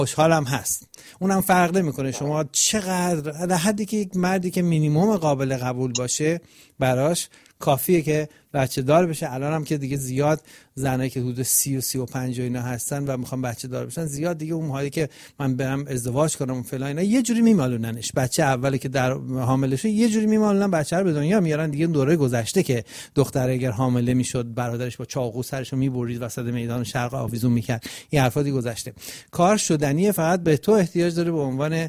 خوشحالم هست. اونم فرق نمیکنه شما چقدر، در حدی که یک مردی که مینیمم قابل قبول باشه براش کافیه که بچه دار بشه. الان هم که دیگه زیاد زنایی که حدود 30 و 35 و اینا هستن و میخوان بچه دار بشن، زیاد دیگه اون حالی که من برم ازدواج کنم و فلان اینا یه جوری میمالوننش. بچه اولی که در حاملشه یه جوری میمالونن بچه رو به دنیا میارن. دیگه دوره گذشته که دختر اگر حامله میشد برادرش با چاقو سرشو میبرید وسط میدان شرق آویزون میکرد، این حرفا دیگه گذشته. کار شدنیه، فقط به تو احتیاج داره به عنوان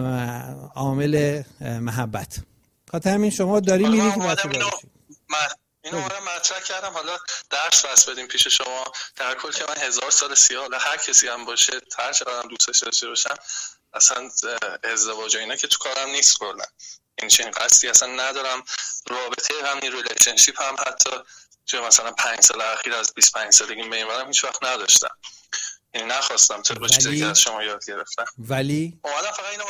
عامل محبت. خاطر همین شما داری میری که بچه دار بشی. اینو من مطرح کردم، حالا درس واسه بدیم پیش شما. در کل که من 1000 سال سیاه، هر کسی هم باشه، هر چقدر دوستش داشته باشم، اصلا ازدواج اینا که تو کارم نیست کلا. این چنین قصدی اصلا ندارم. رابطه هم ریلیشنشیپ هم حتی تو مثلا 5 سال اخیر از 25 سالگی میمونم هیچ وقت نداشتم. یعنی نخواستم طبق چیزی که از شما یاد گرفتم. ولی اومدم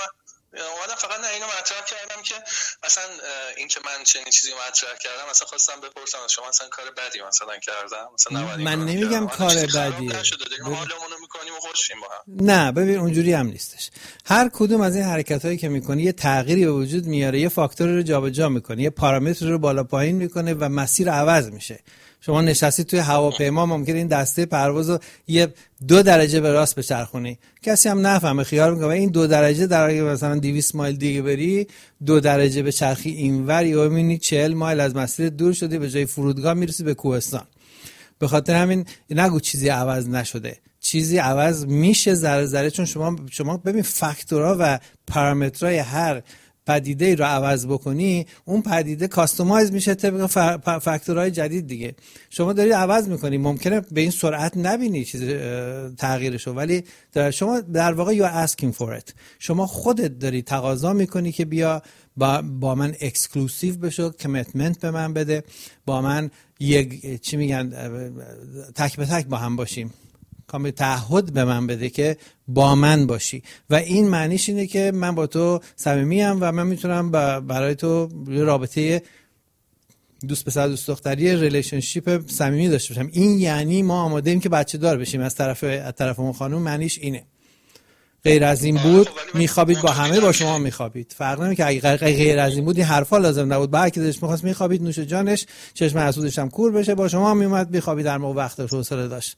فقط اینو مطرح کردم که مثلا این که من چنین چیزی مطرح کردم، مثلا خواستم بپرسم شما مثلا کار بدی مثلا کردم؟ مثلا من نمیگم کار بدیه، حالمونو میکنیم و خوشیم با هم. نه ببین اونجوری هم نیستش. هر کدوم از این حرکتایی که میکنی یه تغییری به وجود میاره، یه فاکتور رو جابجا میکنه، یه پارامتر رو بالا پایین میکنه و مسیر عوض میشه. شما نشستی توی هواپیما، ممکنه این دسته پروازو یه 2 درجه به راست بچرخونی، کسی هم نفهمه، خیال میکنه این 2 درجه در اگه مثلا 200 مایل دیگه بری 2 درجه به چرخی اینور، یا میبینی 40 مایل از مسیر دور شدی، به جای فرودگاه میرسی به کوهستان. به خاطر همین نگو چیزی عوض نشده، چیزی عوض میشه ذره ذره. چون شما ببین فاکتورها و پارامترهای هر پدیده رو عوض بکنی، اون پدیده کاستومایز میشه طبق فاکتورهای جدید دیگه. شما داری عوض میکنی، ممکنه به این سرعت نبینی چیز تغییرشو، ولی شما در واقع you're asking for it. شما خودت داری تقاضا میکنی که بیا با من اکسکلوسیو بشو، کمیتمنت به من بده، با من یک چی میگن تک به تک با هم باشیم، تعهد به من بده که با من باشی. و این معنیش اینه که من با تو صمیمیم و من میتونم برای تو رابطه دوست پسر دوست دختری ریلیشنشیپ صمیمی داشته باشم. این یعنی ما آماده ایم که بچه دار بشیم. از طرف اون خانم معنیش اینه. غیر از این بود میخوابید با همه، با شما میخوابید. فرق نمیکنه که اگه غیر از این بود این حرفا لازم نبود. بعد که دلش میخواست میخوابید نوش جانش، چشم حسودش هم کور بشه، با شما میومد میخوابید در موقع وقتش حوصله داشت.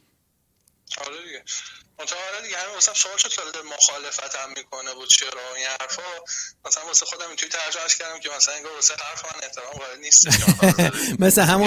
آره دیگه. آره دیگه همین مثلا سوال شد که مخالفت هم میکنه بود چرا این حرفا. مثلا واسه خودم اینطوری ترجمهش کردم که مثلا انگار واسه حرف من احترام قائل نیست. مثل همون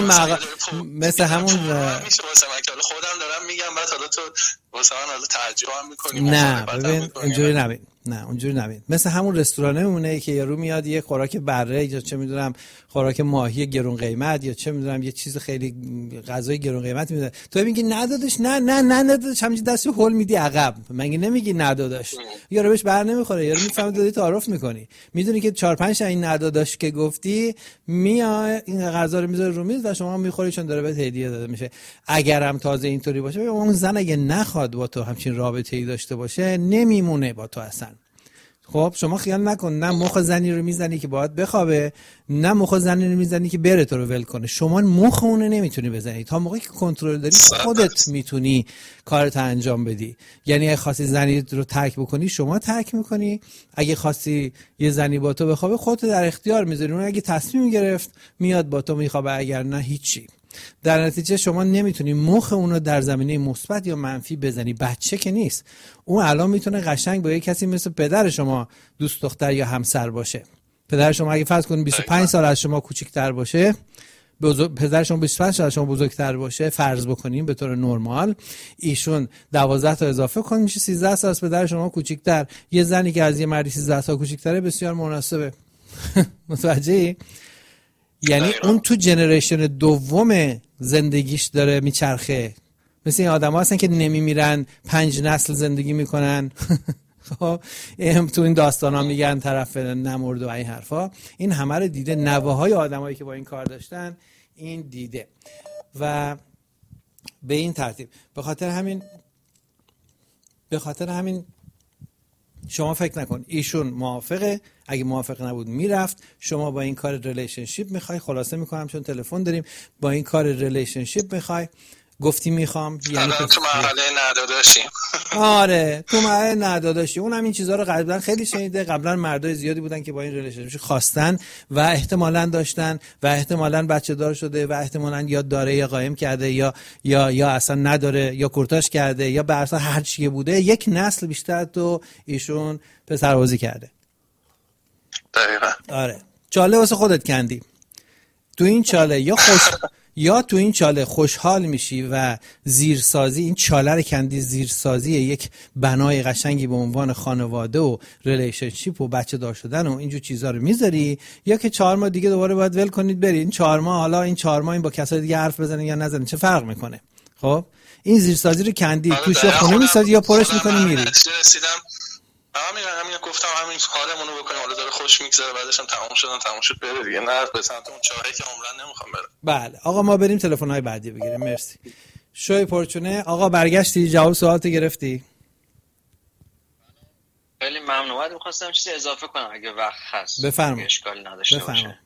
میشه واسه من که خودم دارم میگم بعد حالا تو واسه من حالا تعجب هم میکنی. نه ببین اونجوری نبین. مثل همون رستورانه میمونه که یارو میاد یه خوراک بره یا چه میدونم خوراک ماهی گرون قیمت یا چه میدونم یه چیز خیلی غذای گرون قیمت میده، تو میگی ندادش، ندادش، همینجوری دستی هول میدی عقب، مگه نمیگی ندادش؟ یارو بهش بر نمیخوره، یارو میفهمه دادی تعارف میکنی، میدونی که 4-5 تا این ندادش که گفتی میاد این غذا رو میذاره رو میز و شما میخوری چون داره بهت هدیه داده میشه. اگرم تازه اینطوری باشه، اون زن اگه نخواد با تو همچین رابطه‌ای داشته باشه نمیمونه با تو اصلا. خب شما خیال نکن نه مخ زنی رو میزنی که باید بخوابه، نه مخ زنی رو میزنی که بره تو رو ول کنه. شما مخ اون نمیتونی بزنی. تا موقعی که کنترل داری خودت میتونی کارت انجام بدی. یعنی اگه خواستی زنی رو ترک بکنی شما ترک میکنی، اگه خواستی یه زنی با تو بخوابه خودت در اختیار میذاری. اون اگه تصمیم گرفت میاد با تو میخوابه، اگر نه هیچی. در نتیجه شما نمیتونی مخ اونو در زمینه مثبت یا منفی بزنی. بچه که نیست، اون الان میتونه قشنگ با یه کسی مثل پدر شما دوست دختر یا همسر باشه. پدر شما اگه فرض کنید 25 سال از شما کوچیک‌تر باشه، پدر شما 25 سال از شما بزرگتر باشه، فرض بکنیم به طور نرمال، ایشون 12 تا اضافه کن میشه 13 سال از پدر شما کوچیک‌تر. یه زنی که از یه مردی 13 سال کوچیک‌تره بسیار مناسبه. متوجهی؟ یعنی اون تو جنریشن دوم زندگیش داره میچرخه. مثل این آدم ها هستن که نمیمیرن 5 نسل زندگی میکنن. خب تو این داستان ها میگن طرف نمرد و این حرفا. این همه رو دیده، نوه های آدم هایی که با این کار داشتن این دیده. و به این ترتیب به خاطر همین شما فکر نکن ایشون موافقه، اگه موافق نبود میرفت. شما با این کار ریلیشنشیپ میخوای، خلاصه میکنم چون تلفن داریم، با این کار ریلیشنشیپ میخوای گفتی میخوام یعنی تو مرحله نداداشیم. آره تو مرحله نداداشی. اونم این چیزها رو قبلا خیلی شنیده. قبلا مردای زیادی بودن که با این ریلیشنشیپ خواستن و احتمالاً داشتن و احتمالاً بچه دار شده و احتمالاً یا داره یا قایم کرده یا اصلا نداره یا کورتاژ کرده یا به اصلا هر چی بوده، یک نسل بیشتر تو ایشون پسربازی کرده. دقیقاً. آره چاله واسه خودت کندی. تو این چاله یا تو این چاله خوشحال میشی و زیرسازی این چاله رو کندی، زیرسازی یک بنای قشنگی به عنوان خانواده و ریلیشنشیپ و بچه دار شدن و اینجور چیزا رو میذاری، یا که 4 ماه دیگه دوباره باید ول کنید برید. این 4 ماه حالا این 4 ماه این با کسای دیگه حرف بزنه یا نزنه چه فرق میکنه؟ خب این زیرسازی رو کندی توش خونه میسازی یا پرش میکنی میری. همین گفتم همین حالمون رو بکنیم، حالا داره خوش میگذره بعدش هم تموم شد بره دیگه، نه به سمت اون چاهی که عمرن نمیخوام برم. بله آقا ما بریم تلفن‌های بعدی بگیریم. مرسی. شوی پرچونه آقا برگشتی جواب سوالت گرفتی؟ خیلی ممنون. می‌خواستم چیزی اضافه کنم اگه وقت هست. بفرمایید. اشکالی نداشته باشه.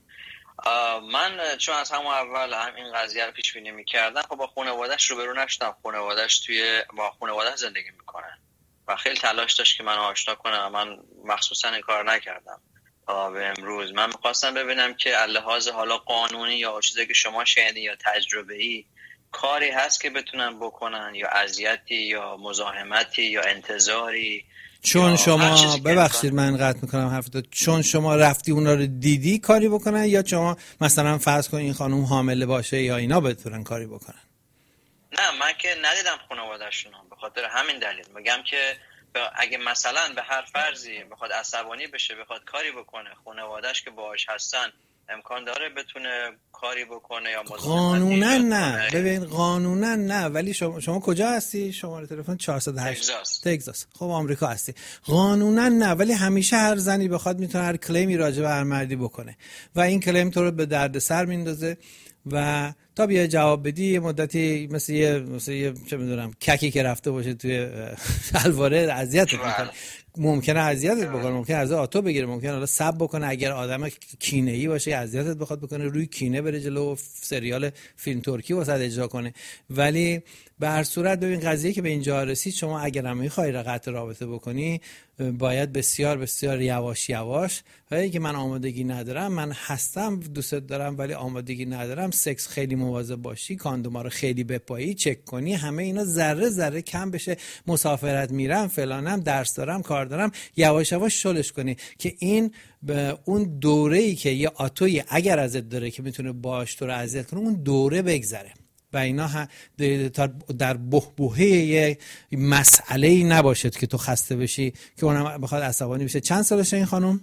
من چون از همون اول این قضیه رو پیش بینی می‌کردم، خب با خانواده‌اش روبرو نشدم. خانواده‌اش با خانواده زندگی می‌کنن و خیلی تلاش داشت که منو آشنا کنه. من مخصوصا این کار نکردم تا به امروز. من می‌خواستم ببینم که لحاظ حالا قانونی یا چیزی که شما شنیدین یا تجربه‌ای کاری هست که بتونن بکنن یا اذیتی یا مزاحمتی یا انتظاری. چون شما ببخشید من قطع میکنم حرفتو، چون شما رفتی اونا رو دیدی کاری بکنن، یا شما مثلا فرض کن این خانم حامله باشه یا اینا بتونن کاری بکنن؟ نه من که ندیدم خانواده‌شون، به خاطر همین دلیل میگم که اگه مثلا به هر فرضی بخواد عصبانی بشه بخواد کاری بکنه، خانواده‌اش که باهاش هستن امکان داره بتونه کاری بکنه یا قانونا نه. ببین قانونا نه، ولی شما کجا هستی؟ شماره تلفن 408 تگزاس. خب آمریکا هستی. قانونا نه، ولی همیشه هر زنی بخواد میتونه هر کلیمی راجع به هر مردی بکنه و این کلیم تو رو به درد سر میندازه و تا بیا جواب بدی یه مدتی مثل یه چه میدونم ککی که رفته باشه توی الواره اذیتت میکنه. ممکنه اذیتت بکنه، ممکنه از آتو بگیره، ممکنه حالا سب بکنه، اگر آدم کینه‌ای باشه اذیتت بخواد بکنه، روی کینه بره جلو سریال فیلم ترکی واسه اجرا کنه. ولی به هر صورت ببین قضیه که به اینجا رسید، شما اگر هم می‌خوای قطع رابطه بکنی باید بسیار بسیار یواش یواش، ولی که من آمادگی ندارم، من هستم دوستت دارم ولی آمادگی ندارم، سکس خیلی مواظب باشی، کاندوما رو خیلی بپایی، چک کنی، همه اینا ذره ذره کم بشه، مسافرت میرم فلانم، درس دارم، کار دارم، یواش یواش شلش کنی که این به اون دوره‌ای که یه آتوی اگر ازت داره که میتونه باش تو رو اذیت کنه اون دوره بگذره و اینا در بحبوحه یه مسئله‌ای نباشد که تو خسته بشی که اونم بخواد عصبانی بشه. چند سالشه این خانم؟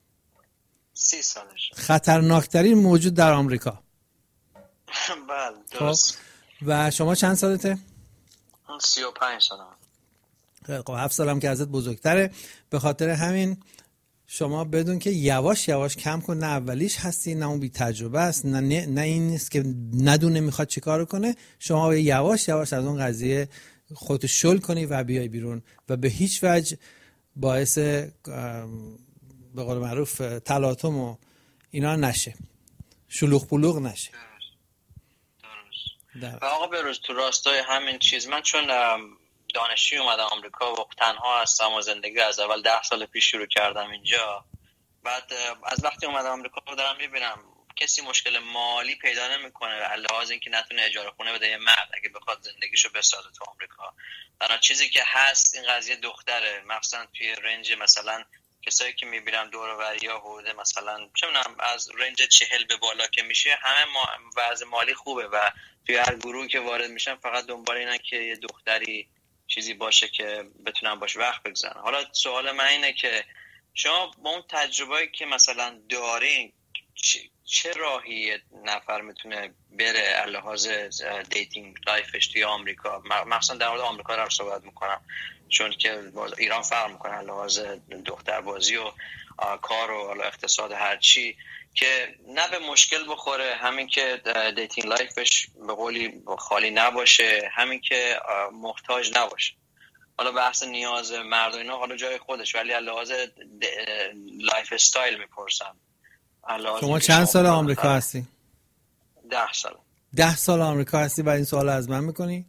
30 سالشه. خطرناکترین موجود در آمریکا. بله درست. و شما چند سالته؟ 35 سالم. خب 7 سالم که ازت بزرگتره. به خاطر همین شما بدون که یواش یواش کم کن، نه اولیش هستی نه اون بی تجربه است، نه این نیست که ندونه میخواد چی کار کنه. شما یواش یواش از اون قضیه خودت شل کنی و بیای بیرون و به هیچ وجه باعث به قول معروف تلاطم و اینا نشه، شلوغ پلوغ نشه. و آقا بروز تو راستای همین چیز، من چون دانشجوی اومدم آمریکا و تنها هستم و زندگی از اول 10 سال پیش شروع کردم اینجا، بعد از وقتی اومدم آمریکا دارم میبینم کسی مشکل مالی پیدا نمیکنه علاوه اینکه نتونه اجاره خونه بده. یه مرد اگه بخواد زندگیشو بسازه تو آمریکا، تنها چیزی که هست این قضیه دختره، مخصوصا توی رنج مثلا کسایی که میبینم دور و بریا حدود مثلا چه میدونم از رنج 40 به بالا که میشه، همه وضع مالی خوبه و توی هر گروهی که وارد میشن فقط دنبال اینن که یه دختری چیزی باشه که بتونن باش وقت بگذرن. حالا سوال من اینه که شما با اون تجربه‌ای که مثلا دارین چه راهی نفر میتونه بره لحاظ دیتینگ لایفش توی آمریکا، مثلا در مورد آمریکا رو صحبت میکنم چون که ایران فرق میکنه لحاظ دختربازی و کار و اقتصاد هر چی، که نه به مشکل بخوره، همین که دیتینگ لایفش به قولی خالی نباشه، همین که محتاج نباشه. حالا بحث نیاز مرد و اینا حالا جای خودش، ولی لحاظ لایف استایل میپرسم. شما چند سال آمریکا هستی؟ 10 سال. 10 سال آمریکا هستی و این سوال از من میکنی؟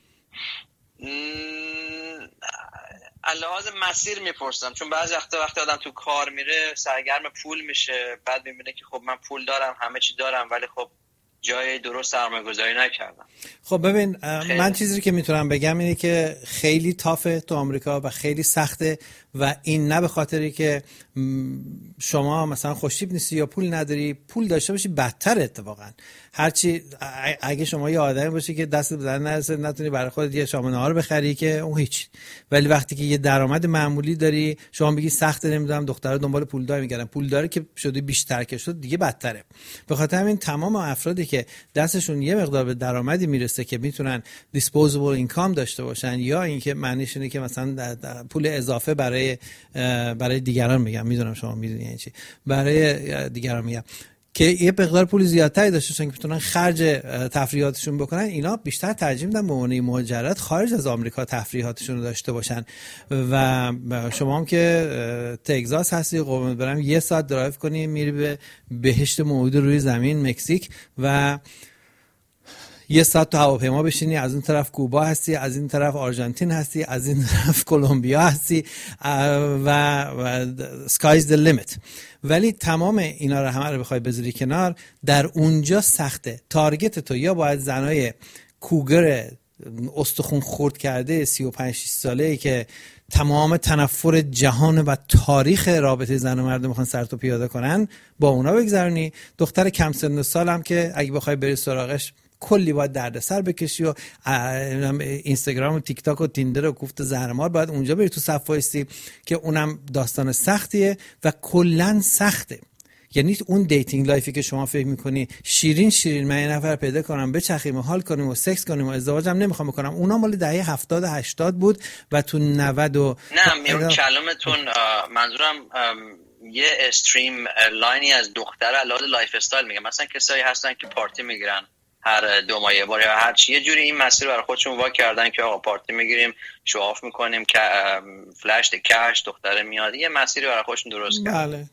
لحاظ مسیر میپرسم، چون بعضی وقتی آدم تو کار میره سرگرم پول میشه، بعد میبینه که خب من پول دارم، همه چی دارم، ولی خب جای درست سرمایه‌گذاری نکردم. خب ببین من چیزی که میتونم بگم اینه که خیلی تافه تو آمریکا و خیلی سخته و این نه به خاطری که شما مثلا خوشتیپ نیستی یا پول نداری، پول داشته باشی بدتر اتفاقا. هرچی اگه شما یه آدمی باشی که دست به در نرسه نتونی برای خودت یه شام نهار بخری که اون هیچ، ولی وقتی که یه درآمد معمولی داری شما بگی سخته، نمیدونم دخترها دنبال پولدار میگردن، پولداری که شده بیشتر که شد دیگه بدتره. به خاطر همین تمام افرادی که دستشون یه مقدار به درآمدی میرسه که میتونن disposable income داشته باشن، یا اینکه معنیش اینه که مثلا پول اضافه برای دیگران میگم، میدونم شما میدونی یعنی چی، برای دیگران میگم که یه مقدار پول زیادتری داشته باشن که بتونن خرج تفریحاتشون بکنن، اینا بیشتر ترجیح میدن به عنوان مهاجرت خارج از آمریکا تفریحاتشون رو داشته باشن. و شما هم که تگزاس هستی، قربونت برم، 1 ساعت درایو کنی میری به بهشت موعود روی زمین مکزیک و 1 ساعت تو هواپیما بشینی، از اون طرف کوبا هستی، از این طرف آرژانتین هستی، از این طرف کلمبیا هستی و sky's the limit. ولی تمام اینا رو همه رو بخوای بذاری کنار، در اونجا سخته. تارگت تو یا باید زنای کوگر استخون خورد کرده 35 ساله‌ای که تمام تنفر جهان و تاریخ رابطه زن و مرد میخوان سر تو پیاده کنن با اونا بگذرونی. دختر کم سن و سال هم که اگه بخوای بری سراغش کلی باید دردسر بکشی و اینستاگرام و تیک تاک و تیندر و کوفت زهرمار باید اونجا بری تو صف وایسی که اونم داستان سختیه و کلن سخته. یعنی اون دیتینگ لایفی که شما فکر میکنی شیرین من یه نفر پیدا کنم بچخیم و حال کنیم و سکس کنیم و ازدواجم نمیخوام بکنم، اونا مال دهه 70 80 بود و تو 90 و نه کلمتون منظورم یه استریم لاینی از دختر علاوه لایف استایل میگم. مثلا کسایی هستن که پارتی میگیرن هر 2 ماه یه بار یا هر چی، یه جوری این مسیر برای خودشون وا کردن که آقا پارتی میگیریم، شواف میکنیم، که فلش کش دختره میاد، یه مسیری برای خودشون درست کردن. بله.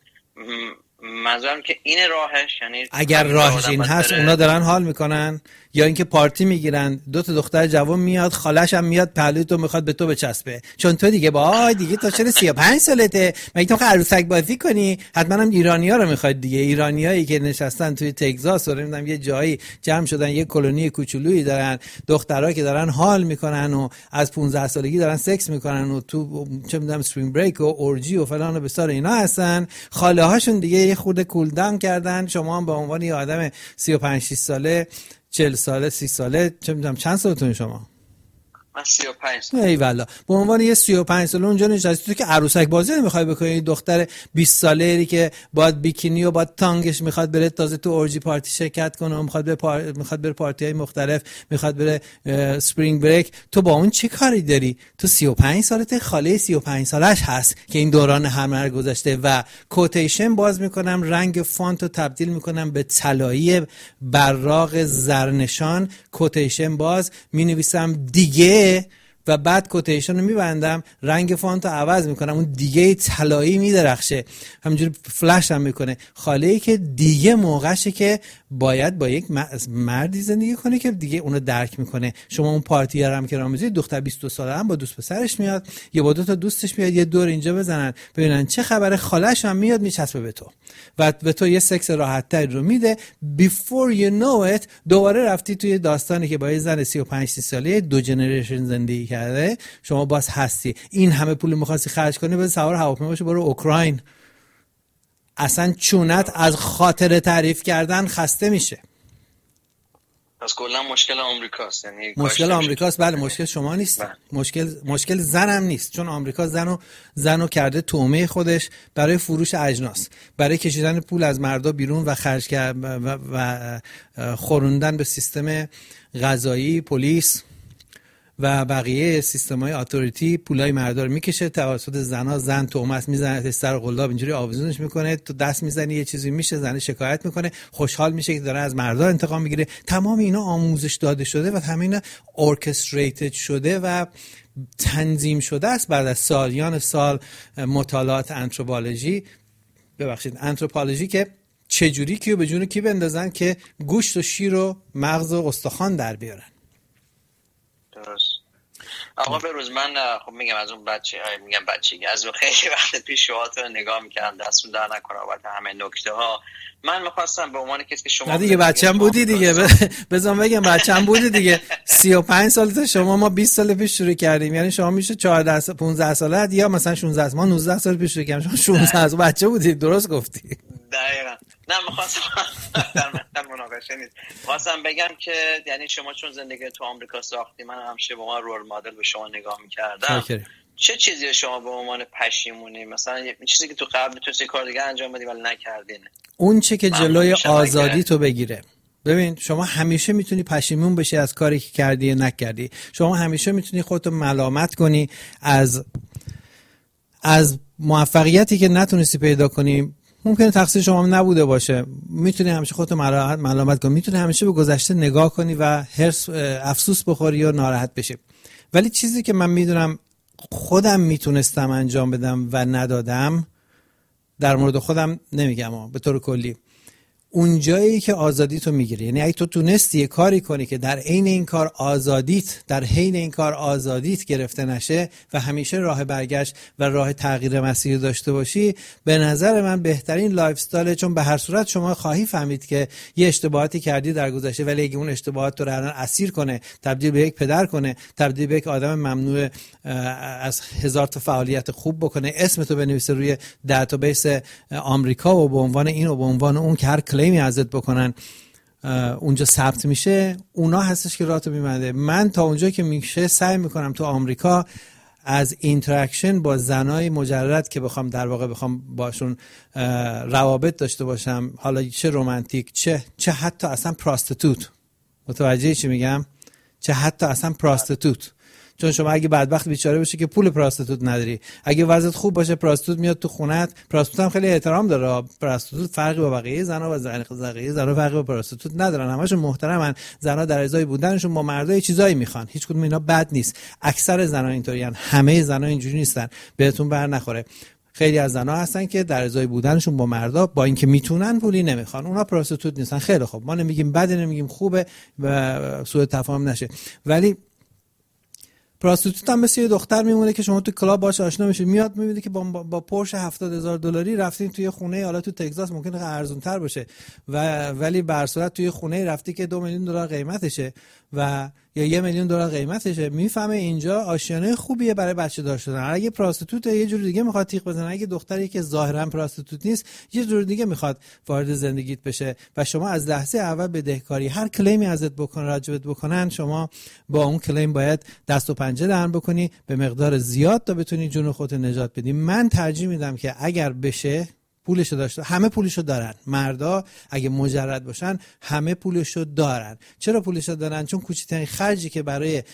منظورم که این راهش، یعنی اگر راهش این هست اونا دارن حال میکنن، یا اینکه پارتی میگیرن 2 تا دختر جوان میاد، خالش هم میاد پهلوی تو میخواد به تو بچسبه، چون تو دیگه با دیگه تا چه 35 سالته مگه تو عروسک بازی کنی. حتما هم ایرانی‌ها رو میخواد دیگه، ایرانیایی که نشستن توی تگزاس و نمیدونم یه جایی جمع شدن، یه کلونی کوچولویی دارن، دخترها که دارن حال میکنن و از 15 سالگی دارن سکس میکنن و تو چه میدونم اسپرینگ بریک و اورجی و فلان و بسار اینا هستن، خاله هاشون دیگه یه خورده کول داون کردن. شما هم به عنوان یه آدم 35 6 ساله 40 ساله 30 ساله چه میدونم چند سالتون شما؟ من 35 سال. ای والا، به عنوان یه 35 ساله اونجا نشستی تو که عروسک بازی نمیخوای بکنی، دختر 20 ساله‌ای که باید بیکینی و باید تانگش میخواد بره تازه تو اورجی پارتی شرکت کنه و میخواد بره پارتی‌های مختلف، میخواد بره اسپرینگ بریک، تو با اون چه کاری داری؟ تو 35 سالته، خاله 35 سالش هست که این دوران همه رو گذشته و کوتیشن باز میکنم، رنگ فونت رو تبدیل میکنم به طلایی براق زرنشان، کوتیشن باز مینویسم دیگه و بعد کوتیشن رو میبندم، رنگ فونت رو عوض میکنم، اون دیگه طلایی میدرخشه، همینجوری فلش هم میکنه. خاله‌ای که دیگه موقعشه که باید با یک مردی زندگی کنه که دیگه اونو درک میکنه. شما اون پارتی هم که رامیزی دختر 22 ساله هم با دوست پسرش میاد، یا با 2 تا دوستش میاد، یه دور اینجا بزنن ببینن چه خبره، خالش هم میاد میچسبه به تو و به تو یه سکس راحت تر رو میده. before you know it دوباره رفتی توی داستانی که با یه زن 35 ساله 2 جنریشن زندگی کرده، شما باز هستی. این همه پول می‌خواستی خرج کنی بذار سوار هواپیما باشی برو اوکراین. اصلا چونت از خاطر تعریف کردن خسته میشه. پس کلا مشکل آمریکاست، یعنی مشکل آمریکاست. بله مشکل شما نیست. مشکل زنم نیست، چون آمریکا زنو کرده تومه خودش برای فروش اجناس، برای کشیدن پول از مردا بیرون و خرج کردن و خوروندن به سیستم قضایی، پلیس و بقیه سیستم‌های اتوریتی. پولای مردا رو میکشه توسط زنا، زن تهمت میزنه، سر قلاب اینجوری آویزونش میکنه، تو دست میزنی یه چیزی میشه، زن شکایت میکنه، خوشحال میشه که داره از مردا انتقام میگیره. تمام اینا آموزش داده شده و همین ارکستریتد شده و تنظیم شده است بعد از سالیان سال مطالعات آنتروپولوژی که چجوری کیو به جون کی بندازن که گوشت و شیر و مغز و استخوان در بیارن. درست. آقا بروز من خب میگم از اون بچگی از اون خیلی وقت پیش شوهات رو نگاه میکردم، دستون در نکنه بابت همه نکته ها. من میخواستم به عنوان کسی که شما دیگه بچه‌م بودی دیگه بذار بگم بچه‌م بودی دیگه 35 سال تا شما، ما 20 سال پیش شروع کردیم، یعنی شما میشه 14 15 ساله یا مثلا 16 سال، ما 19 سال پیش شروع کردیم، شما 16 سال بچه بودی. درست گفتی. دقیقاً. نه میخواستم در مناقشه نیست، خواستم بگم که یعنی شما چون زندگی تو آمریکا ساختی، من همیشه به عنوان رول مدل به شما نگاه می‌کردم. چه چیزی شما به عنوان پشیمونی، مثلا یه چیزی که تو قبل تو کار دیگه انجام بدی ولی نکردین، اون چه که جلوی آزادی تو بگیره؟ ببین شما همیشه میتونی پشیمون بشی از کاری که کردی یا نکردی. شما همیشه میتونی خودتو ملامت کنی از موفقیتی که نتونستی پیدا کنی. ممکنه تقصیر شما نبوده باشه، میتونی همیشه خودتو ملامت کنی، میتونی همیشه به گذشته نگاه کنی و افسوس بخوری یا ناراحت بشی. ولی چیزی که من میدونم خودم میتونستم انجام بدم و ندادم، در مورد خودم نمیگم به طور کلی، اون جایی که آزادی تو میگیری، یعنی اگه تو تونستی یه کاری کنی که در حین این کار آزادیت گرفته نشه و همیشه راه برگشت و راه تغییر مسیر داشته باشی، به نظر من بهترین لایف استایل. چون به هر صورت شما خواهی فهمید که یه اشتباهاتی کردی در گذشته، ولی اگه اون اشتباهات تو رو الان اسیر کنه، تبدیل به یک پدر کنه، تبدیل به یک آدم ممنوع از 1000 تا فعالیت خوب بکنه، اسمتو بنویسه روی دیتابیس آمریکا و به عنوان این و به عنوان اون که هر کلیمی ازت بکنن اونجا ثبت میشه، اونا هستش که راهتو میبنده. من تا اونجا که میشه سعی میکنم تو آمریکا از اینتراکشن با زنای مجرد که بخوام باشون روابط داشته باشم، حالا چه رمانتیک چه حتی اصلا پراستیتوت، متوجه چی میگم؟ چه حتی اصلا پراستیتوت. چون شما اگه بدبخت بیچاره باشی که پول پراستیتوت نداری، اگه وضعیت خوب باشه پراستیتوت میاد تو خونت. پراستیتوت هم خیلی احترام داره، پراستیتوت فرقی با بقیه زنا و بقیه زنا فرقی با پراستیتوت ندارن، همشون محترمن. زنا در ازای بودنشون با مردای چیزایی میخوان، هیچ کدوم اینا بد نیست. اکثر زنا اینطورین، همه زنا اینجوری نیستن، بهتون بر نخوره. خیلی از زنا هستن که در ازای بودنشون با مردا با اینکه میتونن پولی نمیخوان، اونا پراستیتوت نیستن. خیلی خوب، ما نمیگیم بده، نمیگیم خوبه و سوء تفاهم نشه، ولی پراستیتوت هم مثل یه دختر میمونه که شما تو کلاب باهاش آشنا میشید، میاد میبینید که با پورش $70,000 رفتین توی خونه، حالا تو تگزاس ممکنه ارزان‌تر باشه ولی به هر صورت توی خونه رفتی که $2 میلیون قیمتشه و یا $1 میلیون قیمتشه، میفهمه اینجا آشیانه خوبیه برای بچه دار شدن. اگه پراستیتوت یه جور دیگه میخواد تیغ بزنه، اگه دختری که ظاهرا پراستیتوت نیست یه جور دیگه میخواد وارد زندگیت بشه و شما از لحظه اول بدهکاری، هر کلیمی ازت بکنن راجبت بکنن، شما با اون کلیم باید دست و پنجه نرم بکنی به مقدار زیاد تا بتونی جون خودت نجات بدی. من ترجیح میدم که اگر بشه پولشو داشته، همه پولشو دارن، مردا اگه مجرد باشن همه پولشو دارن. چرا پولشو دارن؟ چون کوچکترین خرجی که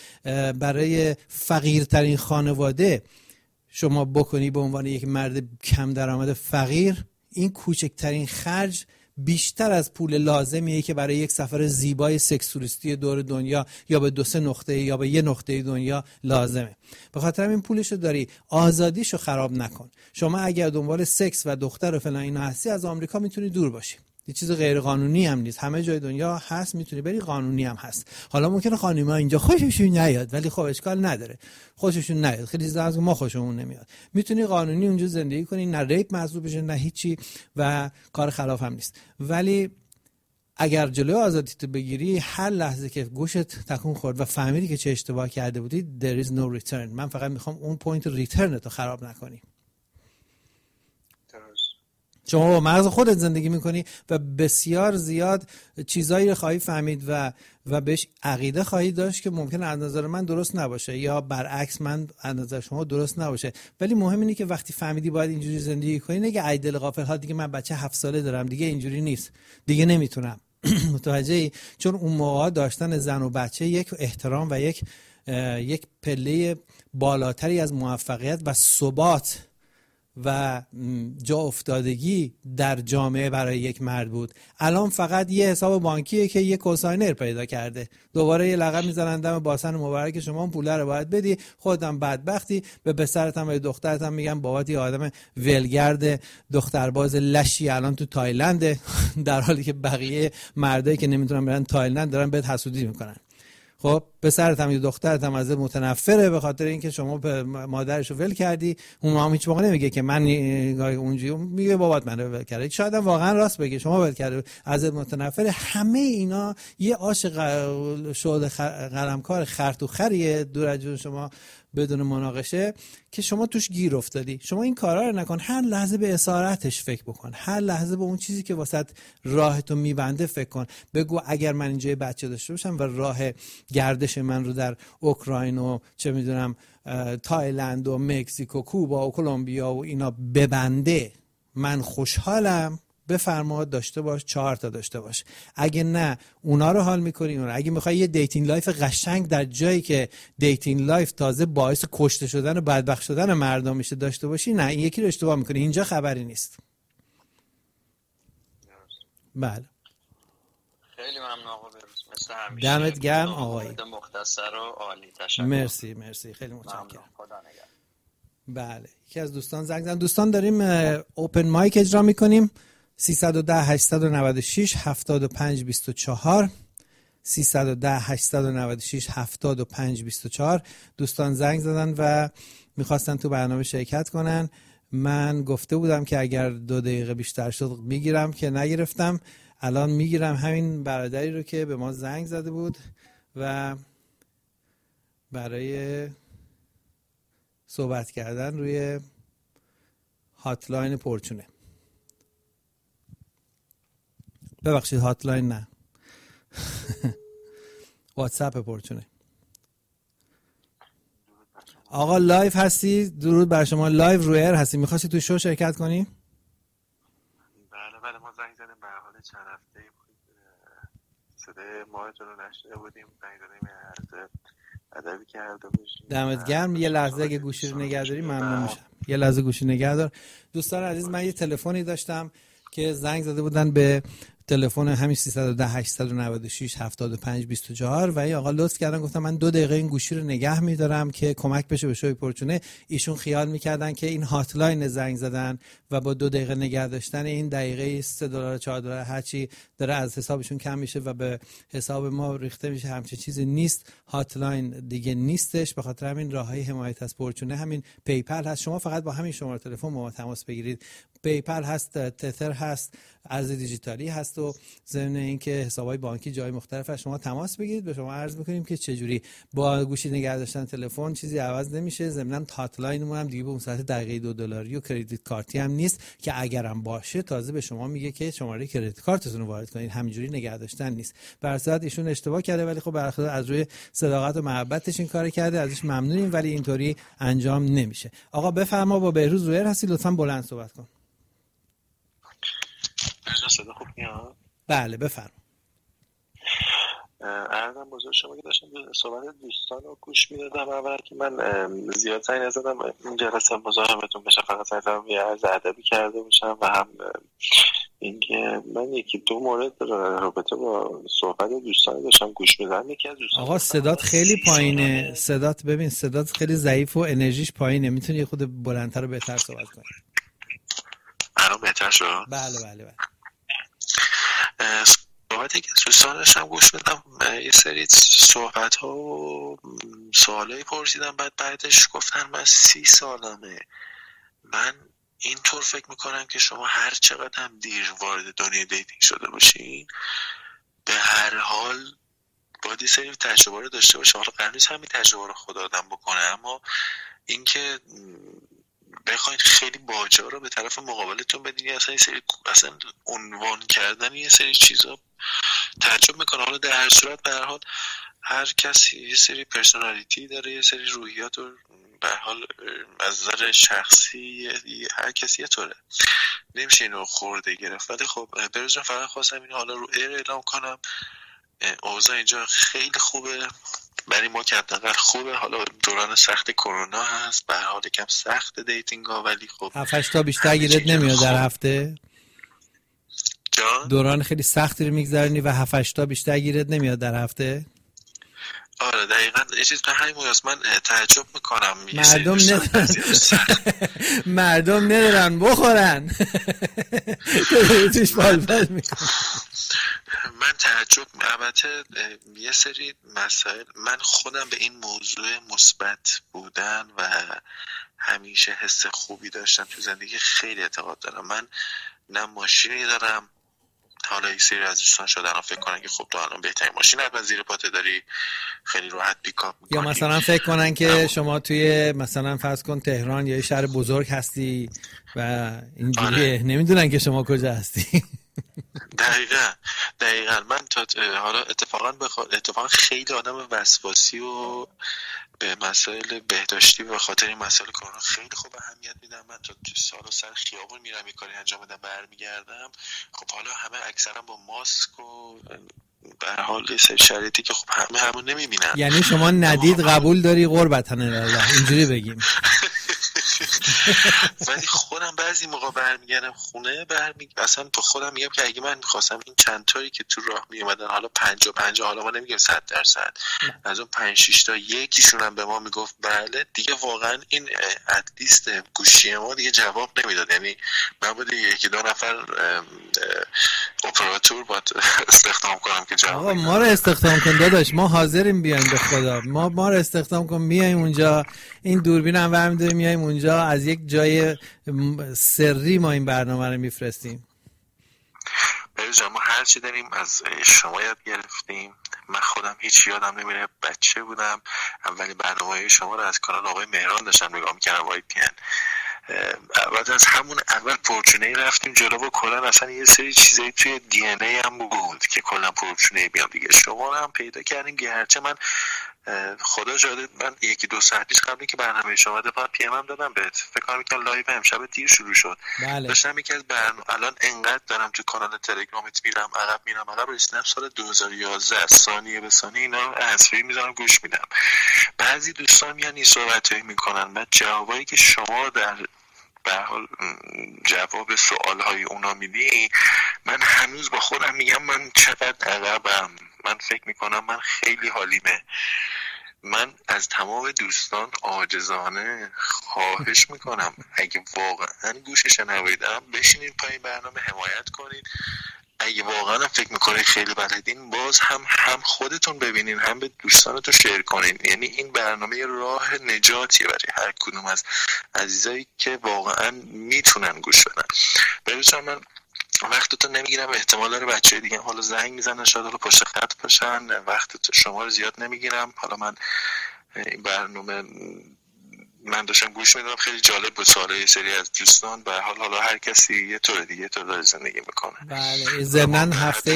برای فقیرترین خانواده شما بکنی به عنوان یک مرد کم درآمد فقیر، این کوچکترین خرج بیشتر از پول لازمیه که برای یک سفر زیبای سکس توریستی دور دنیا یا به 2-3 نقطه یا به 1 نقطه دنیا لازمه. به خاطر این پولشو داری، آزادیشو خراب نکن. شما اگر دنبال سکس و دختر و فلان اینا هستی، از آمریکا میتونی دور باشی. یه چیز غیر قانونی هم نیست، همه جای دنیا هست، میتونی بری، قانونی هم هست. حالا ممکنه خانم‌ها اینجا خوششون نیاد، ولی خب اشکال نداره خوششون نیاد، خیلی چیزا از ما خوشمون نمیاد. میتونی قانونی اونجا زندگی کنی، نه ریپ محسوب بشه نه هیچی و کار خلاف هم نیست. ولی اگر جلوی آزادیت بگیری، هر لحظه که گوشت تکون خورد و فهمیدی که چه اشتباه کرده بودی، there is no return. من فقط میخوام اون پوینت ریترن تو خراب نکنی. شما با مغز خودت زندگی میکنی و بسیار زیاد چیزایی رو خواهی فهمید و بهش عقیده خواهی داشت که ممکنه از نظر من درست نباشه یا برعکس من از نظر شما درست نباشه. ولی مهم اینه که وقتی فهمیدی باید اینجوری زندگی کنی، نگه ای دل غافل ها دیگه من بچه 7 ساله دارم، دیگه اینجوری نیست، دیگه نمیتونم. متوجهی؟ چون اون موقع داشتن زن و بچه یک احترام و یک پله بالاتری از موفقیت و ثبات و جا افتادگی در جامعه برای یک مرد بود. الان فقط یه حساب بانکیه که یه کوساینر پیدا کرده، دوباره یه لقب میزنن دم باسن مبارک شما اون پوله رو باید بدی، خودت بدبختی، به پسرت هم به دخترت هم میگن بابات یه آدم ولگرد دخترباز لشی الان تو تایلند، در حالی که بقیه مردایی که نمیتونن برن تایلند دارن بهت حسودی میکنن. خب پسرت هم یا دخترت هم ازت متنفره به خاطر اینکه شما مادرشو ول کردی. اون هم هیچ موقع نمیگه که من اونجوری، میگه بابات منو ول کرده. شاید هم واقعا راست بگه شما ول کرده، ازت متنفره. همه اینا یه عاشق شعله قلمکار خرطوخریه دور از جون شما بدون مناقشه که شما توش گیر افتادی. شما این کارا رو نکن، هر لحظه به اسارتش فکر بکن، هر لحظه به اون چیزی که واسط راهتو میبنده فکر کن. بگو اگر من اینجا بچه داشته باشم و راه گردش من رو در اوکراین و چه میدونم تایلند و مکزیک و کوبا و کلمبیا و اینا ببنده، من خوشحالم. بفرماد داشته باش، 4 تا داشته باش. اگه نه اونا رو حال میکنی، اگه میخوای یه دیتینگ لایف قشنگ در جایی که دیتینگ لایف تازه باعث کشته شدن و بدبخت شدن مردم میشه داشته باشی، نه این یکی رو اشتباه میکنی. اینجا خبری نیست. بله خیلی ممنون آقا بروز، مثل همیشه دمت گرم آقای مختصر و عالی. تشکر. مرسی خیلی متشکرم. خدا نگهدار. بله یکی از دوستان زنگ زدن. دوستان داریم اوپن مایک اجرا میکنیم. 310 896 75 24 310 896 75 24. دوستان زنگ زدن و میخواستن تو برنامه شرکت کنن. من گفته بودم که اگر 2 دقیقه بیشتر شد میگیرم، که نگرفتم. الان میگیرم همین برادری رو که به ما زنگ زده بود و برای صحبت کردن روی هاتلاین پرچونه. ببخشید هاتلاین نه واتساپ پرچونه. آقا لایف هستی؟ درود بر شما، لایو روی ایر هستی. میخواستی توی شو شرکت کنی؟ بله ما زنگ زدیم به حال چند هفته صدای ماهتون رو نشنیده بودیم، زنگ زدیم عرض ادبی کرده باشیم. دمت گرم. یه لحظه اگه گوشی رو نگهداری ممنون میشم. یه لحظه گوشی نگهدار. دوستان عزیز من یه تلفنی داشتم که زنگ زده بودن به تلفن همین 310 896 75 24 و این آقا لطف کردن گفتن من 2 دقیقه این گوشی رو نگه می‌دارم که کمک بشه به شوی پرچونه. ایشون خیال می‌کردن که این هاتلاین زنگ زدن و با 2 دقیقه نگه داشتن این دقیقه $3 $4 هر چی داره از حسابشون کم میشه و به حساب ما ریخته میشه. همچین چیزی نیست. هاتلاین دیگه نیستش. به خاطر همین راههای حمایت از پرچونه همین پیپل هست. شما فقط با همین شماره تلفن با ما تماس بگیرید. پیپل هست، تتر هست، ارز دیجیتالی هست و ضمن اینکه حسابهای بانکی جای مختلف هست. شما تماس بگیرید، به شما عرض می‌کنیم که چجوری با گوشی نگه داشتن تلفن چیزی عوض نمیشه. ضمن هاتلاینمون هم دیگه به اون ساعت دقیقه $2 و کردیت کارتی هم نیست که اگرم باشه تازه به شما میگه که شماره کردیت کارتتون رو وارد کنید. همینجوری نگه داشتن نیست. به هر صورت ایشون اشتباه کرده، ولی خب برخلاف از روی صداقت و محبتش این کارو کرده، ازش ممنونیم، ولی اینطوری انجام نمیشه. آقا بفرما، با بهروز رویر هستی، لطفاً بلند صحبت کن. صدا خوب میاد؟ بله بفرما. عرضم بزرگ شما که داشتم صحبت دوستان رو گوش میدادم. اول که من زیاد سعی نزدم این جلسه مزاحمتون بشه، فقط سعی کردم یه عرض ادبی کرده باشم و هم اینکه من 1-2 مورد رابطه با صحبت دوستان داشتم گوش میدادم. یکی از دوستان آقا صدات خیلی پایینه، صدات ببین صدات خیلی ضعیف و انرژیش پایینه، میتونی یه خود بلندتر و بهتر صحبت کنی؟ الان بهتر شد؟ بله. صحبتی که دوستان داشتم گوش میدم، یه سری صحبت ها و سوالایی پرسیدم، بعدش گفتن من 30 سالمه. من اینطور فکر میکنم که شما هر چقدر هم دیر وارد دنیای دیتینگ شده باشین، به هر حال باید یه سری تجربه رو داشته باشه. حالا قرار نیست همین تجربه رو خود آدم بکنه، اما اینکه بخواید خیلی باجا رو به طرف مقابلتون بدین، اصلا عنوان کردن یه سری چیزا تعجب میکنه. حالا در هر صورت به هر حال هر کسی یه سری پرسونالیتی داره، یه سری روحیات و به هر حال از نظر شخصی هر کسی یه طوره، نمیشه اینو خورده گرفت. ولی خب بروز فقط خواستم این حالا رو ایر اعلام کنم اوضاع اینجا خیلی خوبه، برای ما که حداقل خوبه. حالا دوران سخت کرونا هست، به هر حال یکم سخت دیتینگ ها، ولی خب 7-8 تا بیشتر گیرت نمیاد در هفته؟ جان؟ دوران خیلی سختی رو میگذرونی و 7-8 تا بیشتر گیرت نمیاد در هفته؟ آره دقیقاً. یه چیز به همین موضوع من تعجب میکنم، مردم ندارن بخورن توش بالبال میکنم. من تعجب، البته یه سری مسائل، من خودم به این موضوع مثبت بودن و همیشه حس خوبی داشتم تو زندگی خیلی اعتقاد دارم. من نه ماشینی دارم، حالا یک سری از دوستان شاید الان فکر کنن که خب تو الان بهترین ماشین حتما زیر پاته داری، خیلی راحت پیکاپ میکنی، یا مثلا فکر کنن که شما توی مثلا فرض کن تهران یا شهر بزرگ هستی و اینجوریه. نمیدونن که شما کجا هستی. دقیقاً. من حالا اتفاقا خیلی آدم وسواسی و به مسائل بهداشتی و به خاطر این مسائل کرونا خیلی خوب اهمیت میدم. من تا سال و سر خیابون میرم، یه کاری انجام بدم برمیگردم، خب حالا همه اکثرا با ماسک و به هر حال یه سری شرایطی که خب همون نمیبینن. یعنی شما ندید قبول داری قربتن الله، اینجوری بگیم. ولی خودم بعضی موقع برمیگردم خونه، اصلا تو خودم میگم که اگه من میخواستم این چند تایی که تو راه میومدن، حالا 50 حالا ما نمیگیم 100%، از اون 5-6 تا یکیشون هم به ما میگفت بله، دیگه واقعا این اتلیست گوشی ما دیگه جواب نمیداد. یعنی من بود 1-2 نفر اپراتور باید استخدام کنم که جواب آقا ما رو استخدام کن داداش، ما حاضریم بیایم به خدا، ما رو استخدام کن، میایم اونجا، این دوربین هم برمی‌داریم میایم اونجا، از یک جای سری ما این برنامه رو میفرستیم. بله، ما هر چی داریم از شما یاد گرفتیم. من خودم هیچ یادم نمیره، بچه بودم اولی برنامه‌های شما رو از کانال آقای مهران داشتم نگاه می‌کردم، YTN. بعد از همون اول پورچونه‌ای رفتیم جلو و کلا اصلا یه سری چیزایی توی دی ان ای هم بود که کلا پورچونه‌ای بیام دیگه. شما رو هم پیدا کردیم که هرچه من خدا شاهده، من 1-2 ساعت پیش قبل که برنامه شما دفعه پی ام هم دادم بهت، فکر کنم که لایو امشب دیر شروع شد. بله. داشتم یکی از الان انقدر دارم تو کانال تلگرامت میرم عقب، رسیدم سال 2011 از ثانیه به ثانیه اینا حذفی میذارم گوش میدم. بعضی دوستان میان این صحبتایی میکنن، بعد جوابایی که شما در به حال جواب سوالهای اونا میدی، من هنوز با خودم میگم من چقدر عقبم. من فکر میکنم من خیلی حالیمه. من از تمام دوستان عاجزانه خواهش میکنم اگه واقعا گوشش نویدم بشینید پای برنامه حمایت کنید. اگه واقعا فکر میکنید خیلی بلدین، باز هم خودتون ببینین، هم به دوستانتون شیر کنین. یعنی این برنامه راه نجاتیه برای هر کدوم از عزیزایی که واقعا میتونن گوش بدن. ببینم من وقتتون نمیگیرم، احتمال داره بچه دیگه حالا زنگ میزنن، شاید حالا پشت خط باشن، وقت شما رو زیاد نمیگیرم. حالا من این برنامه من داشتم گوش میدم، خیلی جالب بود سوالای یه سری از دوستان. به حالا هر کسی یه طور دیگه داره زندگی میکنه. بله، ضمن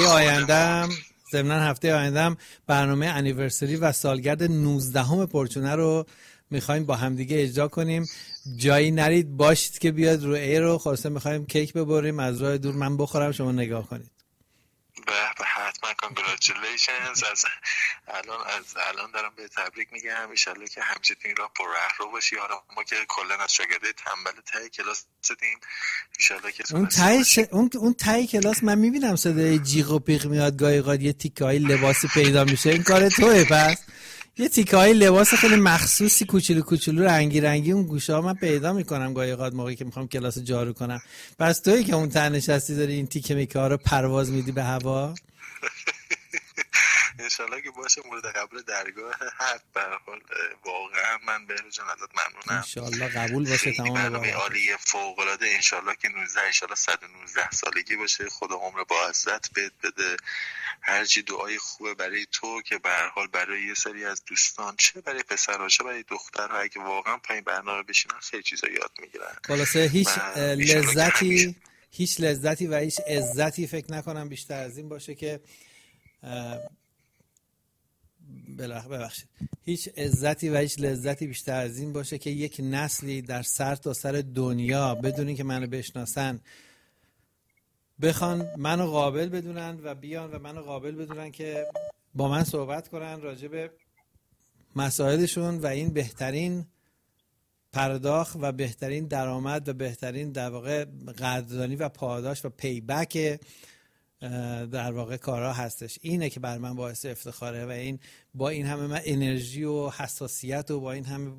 هفته آیندهم برنامه انیورسری و سالگرد 19 پورچونه رو میخوایم با همدیگه اجرا کنیم. جایی نرید، باشید که بیاد رو ایر رو خلاصه میخوایم کیک ببریم از راه دور، من بخورم شما نگاه کنید. به حتما کانگرچولیشنز. از الان دارم به تبریک میگم، ان شاءالله که همیشه تو این راه پر رهرو باشی. حالا ما که کلا از شاگرده تنبل ته کلاس هستیم، ان شاءالله که اون ته کلاس من میبینم صدای جیغ و پیغ میاد، گاهی قاد یه تیکای لباسی پیدا میشه. این کار توئه؟ پس یه تیکای لباس خیلی مخصوصی کوچولو رنگی اون گوشه‌ها من پیدا میکنم گاهی اوقات موقعی که میخوام کلاس جارو کنم. پس تویی که اون ته نشستی داری این تیکه میکا رو پرواز میدی به هوا. انشالله که باشه مورد قبول درگاه حق. به هر حال واقعا من بهروز جان ازت ممنونم. انشالله قبول باشه تمام. برنامه عالی فوق العاده، انشالله که 119 سالگی باشه، خدا عمر با عزت بده. هرچی دعای خوبه برای تو که به هر حال برای یه سری از دوستان، چه برای پسرها چه برای دخترها، اگه واقعا پای برنامه بشینن خیلی چیزا یاد میگیرن. خلاصه هیچ لذتی و هیچ عزتی فکر نکنم بیشتر از این باشه که ببخشید، هیچ عزتی و هیچ لذتی بیشتر از این باشه که یک نسلی در سر تا سر دنیا بدون اینکه منو بشناسن بخوان منو قابل بدونن و بیان و منو قابل بدونن که با من صحبت کنن راجع به مسائلشون و این بهترین پرداخت و بهترین درآمد و بهترین در واقع قدردانی و پاداش و پیبک در واقع کارها هستش. اینه که بر من باعث افتخاره و این با این همه من انرژی و حساسیت و با این همه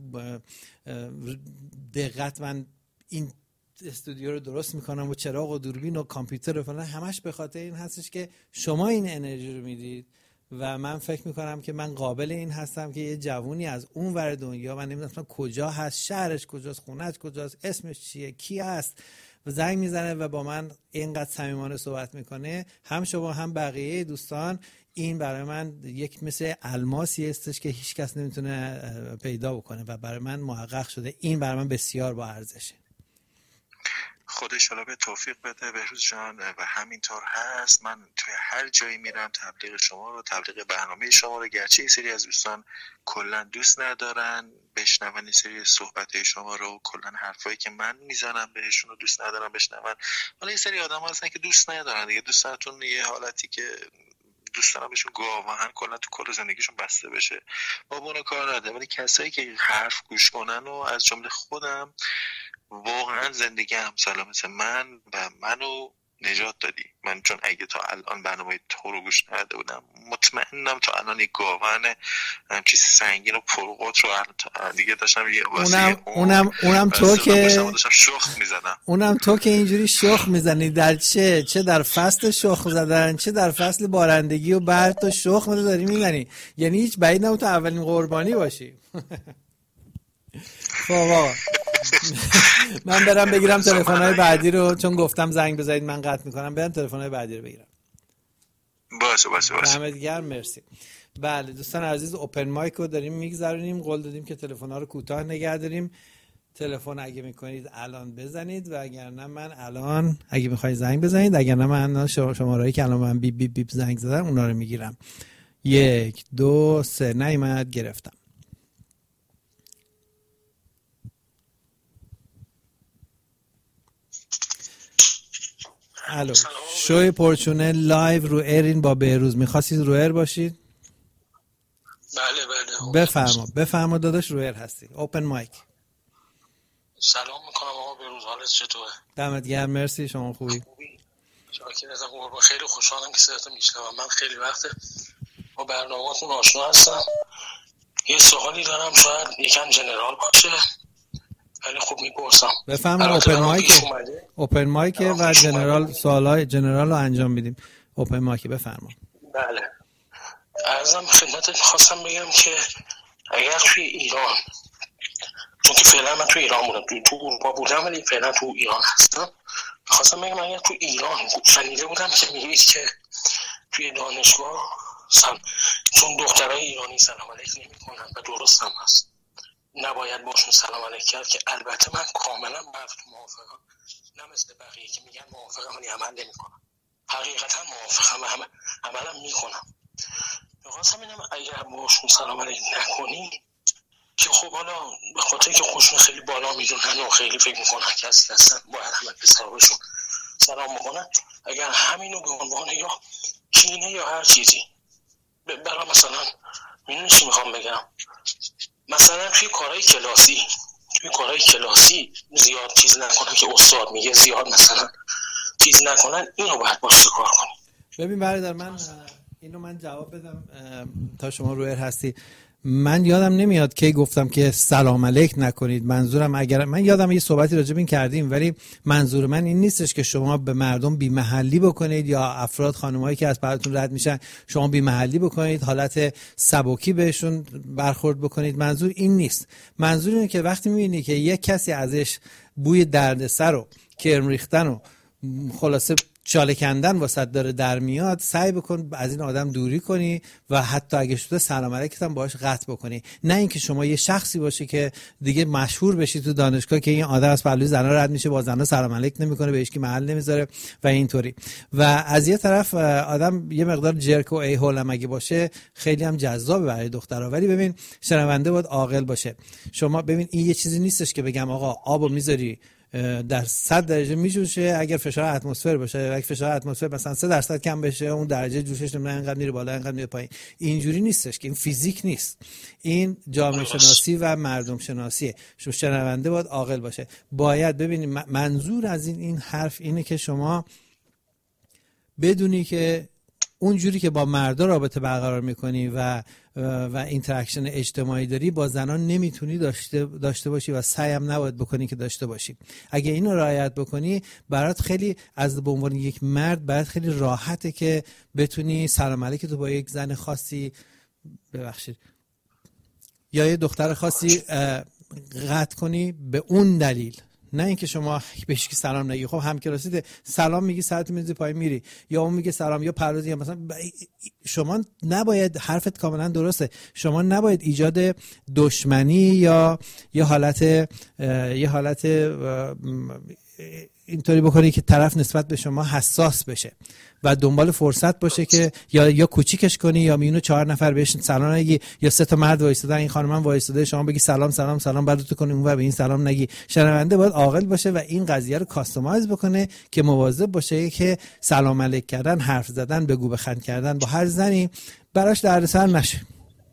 دقت من این استودیو رو درست میکنم و چراغ و دوربین و کامپیوتر و فلان، همش به خاطر این هستش که شما این انرژی رو میدید و من فکر میکنم که من قابل این هستم که یه جوونی از اون ور دنیا، من نمیدونم کجا هست، شهرش کجاست، خونه‌اش کجاست، اسمش چیه، کی هست، و زنگ میزنه و با من اینقدر صمیمانه صحبت میکنه، هم شما هم بقیه دوستان، این برای من یک مثل الماسی هستش که هیچ کس نمیتونه پیدا بکنه و برای من محقق شده. این برای من بسیار با ارزشه. خودش حالا به توفیق بده بهروز جان و همینطور هست. من توی هر جایی میرم تبلیغ شما رو، تبلیغ برنامه شما رو، گرچه یه سری از دوستان کلا دوست ندارن بشنون این سری صحبت شما رو، کلا حرفایی که من میزنم بهشون رو دوست ندارن بشنون، حالا یه سری آدم هستن که دوست ندارن دیگه، دوستانتون یه حالتی که دوست دارم بهشون گاهن کلا تو کل زندگیشون بسته بشه، با اون کار نداره. ولی کسایی که حرف گوش کنن و از جمله خودم، واقعا زندگی همسالا مثل من و منو نجات دادی. من چون اگه تا الان برنامه تو رو گوش نداده بودم، مطمئنم تا الان یک گاون چیز سنگین و پرقدرت رو دیگه داشتم اونم تو که داشتم شخ میزدم. اونم تو که اینجوری شخ میزنی، در چه در فصل شخ زدن، چه در فصل بارندگی و برد تو شخ داری میزنی، یعنی هیچ بعید نبود تو اولین قربانی باشی. بابا من برم بگیرم تلفن‌های بعدی رو، چون گفتم زنگ بزنید من قطع میکنم، برم تلفن‌های بعدی رو بگیرم. باشه. دمت گرم، مرسی. بله دوستان عزیز، اوپن مایک رو داریم میگذرونیم، قول دادیم که تلفن‌ها رو کوتاه نگه داریم. تلفن اگه میکنید الان بزنید و اگر نه من الان، اگه میخواید زنگ بزنید، اگر نه من شمارهایی که الان من بیپ بیپ بیپ زنگ زدم اونا رو میگیرم. 1 2 3 نیامد، گرفتم. الو، شوی پرچونه لایو رو ایرین با بهروز. میخواستید رو ایر باشید؟ بله. بفرما داداش، رو ایر هستی. اوپن مایک. سلام میکنم آقا بهروز، حالت چطوره؟ دمت گرم، مرسی. شما خوبی؟ شاکرم قربان، خیلی خوشحالم که صداتو میشنوم. من خیلی وقت با برنامه‌تون آشنا هستم. یه سوالی دارم، شاید یکم جنرال باشه ولی خوب میپرسم. بفرما. اوپن مایک و جنرال، سوالای جنرال رو انجام میدیم. اوپن مایک، بفرما. بله، عرضم خدمتت میخواستم بگم که اگر توی ایران، چون که فعلا من توی ایران بودم، تو اروپا بودم ولی فعلا تو ایران هستم، میخواستم بگم اگر تو ایران شنیده بودم که میگید که توی دانشگاه چون دخترای ایرانی سلام علیک نمی‌کنن و درست هم هست، نباید باشون سلام علیک کرد، که البته من کاملا موافقم، نه مثل بقیه که میگن موافقم ولی عمل نمی‌کنم. حقیقتا موافقم و عملم میکنم. میخواستم ببینم اگر باشون سلام علیک نکنی، که خب حالا به خاطر که خودشون خیلی بالا میدونن و خیلی فکر میکنن که کسی هستن باید همه پسرهاشون سلام میکنن، اگر همینو به عنوان یا کینه یا هر چیزی برای مثلا، میدونی چی میخوام بگم، مثلا توی کارهای کلاسی زیاد چیز نکنن که استاد میگه زیاد مثلا چیز نکنن، اینو باید باشه کار کنی. ببین برادر، من اینو من جواب بدم تا شما رویر هستی. من یادم نمیاد که گفتم که سلام علیک نکنید. منظورم، اگر من یادم یه صحبتی راجع به این کردیم، ولی منظور من این نیستش که شما به مردم بی محلی بکنید یا افراد خانمایی که از پرتون رد میشن شما بی محلی بکنید، حالت سبکی بهشون برخورد بکنید. منظور این نیست. منظور اینه که وقتی میبینی که یک کسی ازش بوی دردسر و کرم ریختن و خلاصه چاله کندن واسط داره در میاد، سعی بکن از این آدم دوری کنی و حتی اگه شده سلام علیکت هم باهاش قطع بکنی. نه اینکه شما یه شخصی باشی که دیگه مشهور بشی تو دانشگاه که این آدم از پهلوی زنا رد میشه، با زنا سلام علیک نمیکنه، بهش کی محل نمیذاره و اینطوری. و از یه طرف آدم یه مقدار جرک و ای هول هم اگه باشه خیلی هم جذابه برای دخترها. ولی ببین، شنونده باید عاقل باشه. شما ببین، این یه چیزی نیستش که بگم آقا آبو میذاری در 100 درجه میجوشه اگر فشار اتمسفر باشه. اگر فشار اتمسفر مثلا 3% کم بشه اون درجه جوشش نمیدونم انقدر میره بالا انقدر میره پایین. اینجوری نیستش که این فیزیک نیست، این جامعه شناسی و مردم شناسیه. شما شنونده باید عاقل باشه. باید ببینید منظور از این حرف اینه که شما بدونی که اونجوری که با مردا رابطه برقرار میکنی و اینتراکشن اجتماعی داری با زنان نمیتونی داشته باشی و سعیم نباید بکنی که داشته باشی. اگه اینو رعایت بکنی برات خیلی از به عنوان یک مرد برات خیلی راحته که بتونی سلام علیک تو با یک زن خاصی ببخشید یا یه دختر خاصی قطع کنی به اون دلیل، نه اینکه شما بهش که سلام نگی. خب همکلاسیت سلام میگی سرت میذاری پای میری، یا اون میگه سلام یا پرودی، یا مثلا شما نباید، حرفت کاملا درسته، شما نباید ایجاد دشمنی یا یه حالت اینطوری بکنی که طرف نسبت به شما حساس بشه و دنبال فرصت باشه که یا کوچیکش کنی یا میونو 4 نفر بهش سلام نگی، یا 3 تا مرد وایسادن این خانمم وایساده شما بگی سلام سلام سلام بعد تو کنی اون و به این سلام نگی. شنونده باید عاقل باشه و این قضیه رو کاستومایز بکنه که مواظب باشه که سلام علیک کردن، حرف زدن، بگو بخند کردن با هر زنی براش دردسر نشه.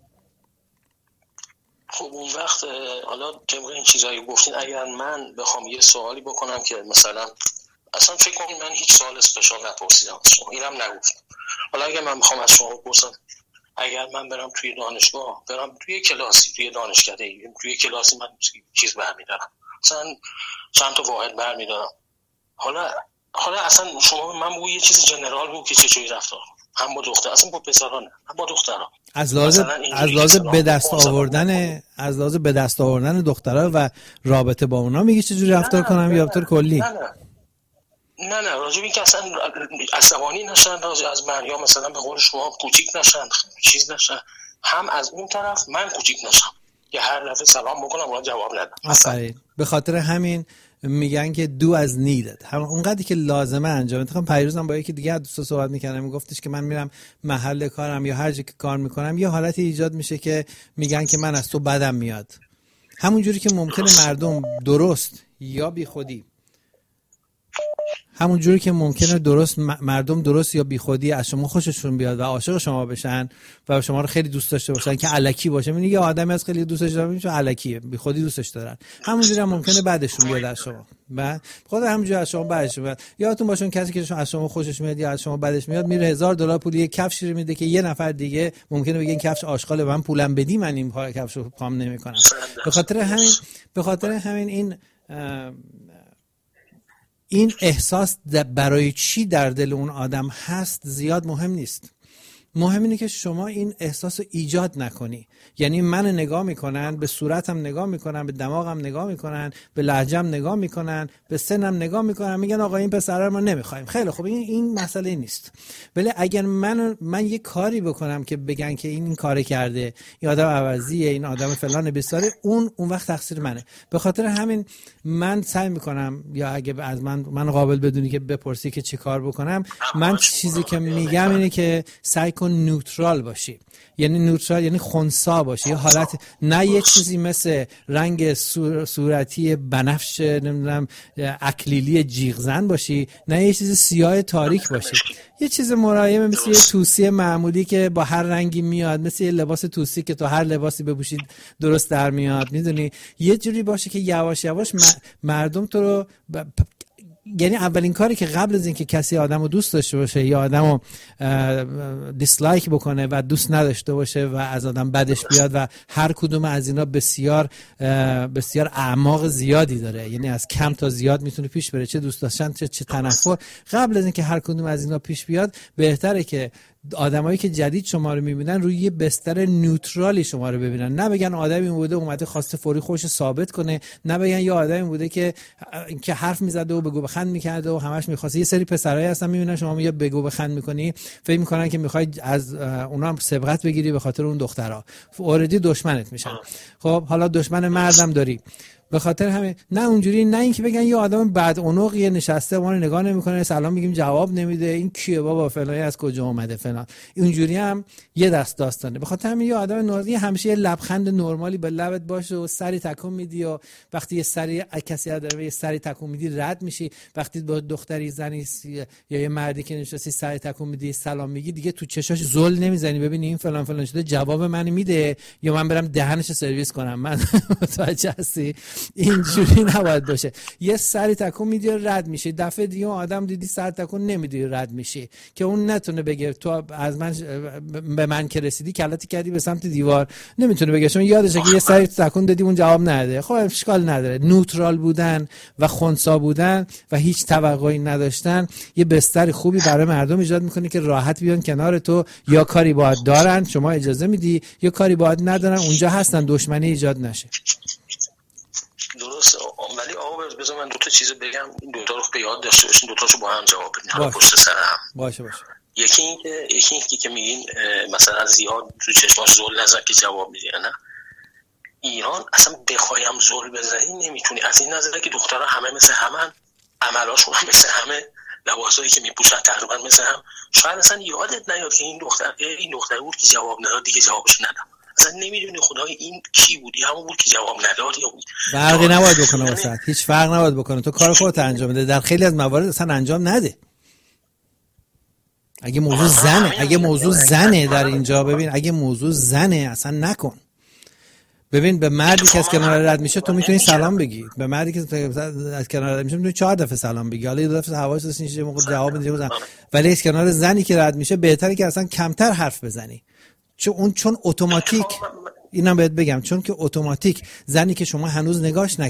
خب اون وقت حالا طبق این چیزایی گفتین اگر من بخوام یه سوالی بکنم که مثلا اصلا فکر کنم من هیچ سوال اسپشیال نپرسیدم از شما، اینم نگفتم. حالا اگر من بخوام از شما بپرسم اگر من برم توی دانشگاه، برم توی کلاسی، توی دانشکده، توی کلاسی من چیز برمیدارم، مثلا چند تا واحد برمیدارم، حالا اصلا شما من بگو یه چیز جنرال بگو که چجوری رفتار هم با دختر، اصلا با پسرا نه، هم با دخترا، از لحاظ به دست آوردن دخترها و رابطه با اونا میگی چجوری رفتار کنم یا رفتار کلی؟ نه راجب این که اصلا عصبانی نشن از من، یا مثلا به قول شما کوچیک نشن، چیز نشن، هم از اون طرف من کوچیک نشم که هر دفعه سلام بکنم اونا جواب ندن. آفرین. به خاطر همین میگن که دو از نیدد، هم اونقدری که لازمه انجام. اتفاقا پیروزم با یکی دیگه دوستا صحبت میکردم، میگفتش که من میرم محل کارم یا هر جا که کار میکنم یه حالتی ایجاد میشه که میگن که من از تو بدم میاد. همون جوری که ممکنه مردم درست یا بی خودی، همون جوری که ممکنه مردم درست یا بی خودی از شما خوششون بیاد و عاشق شما بشن و شما رو خیلی دوست داشته باشن که الکی باشه. میگه یه آدمی از خیلی دوستش دارن میشه الکیه، بی خودی دوستش دارن. همون جوری هم ممکنه بعدشون بیاد از شما، بعد خود همونجوری از شما بعدش میاد. یادتون باشه کسی که از شما خوشش میاد یا از شما بعدش میاد میره $1000 پول یک کفش رو میده که یه نفر دیگه ممکنه بگه این کفش آشغاله، من پولم بدی من این کفشو پام نمیکنم. به خاطر همین این احساس برای چی در دل اون آدم هست زیاد مهم نیست. مهم اینه که شما این احساس رو ایجاد نکنی. یعنی من نگاه میکنن، به صورتم نگاه میکنن، به دماغم نگاه میکنن، به لهجه‌م نگاه میکنن، به سنم نگاه میکنن، میگن آقا این پسر رو ما نمیخوایم. خیلی خوب، این مسئله نیست. ولی اگر من یه کاری بکنم که بگن که این کار کرده، این آدم عوضیه، این آدم فلان بساره، اون وقت تقصیر منه. به خاطر همین من سعی میکنم، یا اگه از من قابل بدونی که بپرسی که چی کار بکنم، من چیزی که میگم اینه که سعی کن نوترال باشی. یعنی نوترال یعنی خنثی باشی، یه حالت، نه یه چیزی مثل رنگ صورتی بنفش نمیدونم اکلیلی جیغزن باشی، نه یه چیز سیاه تاریک باشی، یه چیز ملایم مثل یه توسی معمولی که با هر رنگی میاد، مثل یه لباس توسی که تو هر لباسی بپوشید درست در میاد. میدونی یه جوری باشه که یواش یواش مردم تو رو یعنی اولین کاری که قبل از اینکه کسی آدمو دوست داشته باشه یا آدمو دیسلایک بکنه و دوست نداشته باشه و از آدم بدش بیاد، و هر کدوم از اینا بسیار بسیار اعماق زیادی داره، یعنی از کم تا زیاد میتونه پیش بره، چه دوست داشتن چه تنفر. قبل از اینکه هر کدوم از اینا پیش بیاد بهتره که آدمایی که جدید شما رو میبینن روی یه بستر نیوترالی شما رو ببینن، نه بگن آدمی بوده اومده خواسته فوری خودش ثابت کنه، نه بگن یه آدمی بوده که حرف میزده و بگو بخند میکرده و همش میخواسته. یه سری پسرایی هستن میبینن شما یه بگو بخند میکنی، فکر میکنن که میخوای از اونا هم سبقت بگیری به خاطر اون دخترها، اوردی دشمنت میشن. خب حالا دشمن مردم داری، به خاطر همین نه اونجوری، نه اینکه بگن یه آدم بدعنقیه نشسته ما رو نگاه نمیکنه، سلام میگیم جواب نمیده، این کیه بابا فلانی از کجا اومده فلان، اینجوری هم یه دست داستانه. به خاطر همین یه آدم نورمالی همیشه یه لبخند نرمالی به لبت باشه و سری تکون میدی و وقتی یه سری کسی داره یه سری تکون میدی رد میشی، وقتی با دختری زنی یا یه مردی که نشستی سری تکون میدی سلام میگی دیگه تو چشاش زل نمیزنی ببینی این فلان فلان شده جواب منو میده یا من برم دهنش سرویس کنم. من متوجه هستی؟ اینجوری نباید باشه. یه سری تکون میدی رد میشی، دفعه دیگه آدم دیدی سر تکون نمیدی رد میشی که اون نتونه بگه تو از من به من که رسیدی کلتی کردی به سمت دیوار، نمیتونه بگه چون یادشه که یه سری تکون دادی اون جواب نده. خب اشکال نداره. نوترال بودن و خنثی بودن و هیچ توقعی نداشتن یه بستر خوبی برای مردم ایجاد میکنه که راحت بیان کنار تو، یا کاری باهات دارن شما اجازه میدی یا کاری باهات ندارن اونجا هستن، دشمنی ایجاد نشه. درسته. ولی آقا بذار من دو تا چیز بگم، این دو تا رو به یاد داشته باشین، دو تاشو با هم جواب بدین پشت سر هم. باشه. یکی اینکه که میگین مثلا زیاد تو چشماش زل نزن که جواب میدی، نه ایران اصلا بخوایم زل بزنی نمیتونی، از این نظره که دخترها همه مثل همن، عملاشون هم مثل همه، لباسایی که میپوشن تقریبا مثل هم. شاید اصلا یادت نیاد که این دختر بود که جواب نداد دیگه جوابش ندم، اصلا نمیدونی خدای این کی بودی، همون بود که جواب نداد یا بود. فرقی نباید بکنه واسه، هیچ فرق نباید بکنه. تو کار خودت انجام بده، در خیلی از موارد اصلا انجام نده. اگه موضوع زنه در اینجا، ببین اگه موضوع زنه اصلا نکن. ببین به مردی که از کنار رد میشه تو میتونی سلام بگی، به مردی که از کنار رد میشه میتونی 4 دفعه سلام بگی، حالا یه دفعه حواسش نیست موقع جواب میدی، ولی از کنار زنی که رد میشه بهتره که اصلا کمتر حرف بزنی. چون اتوماتیک، اینم بهت بگم، چون که اتوماتیک زنی که شما هنوز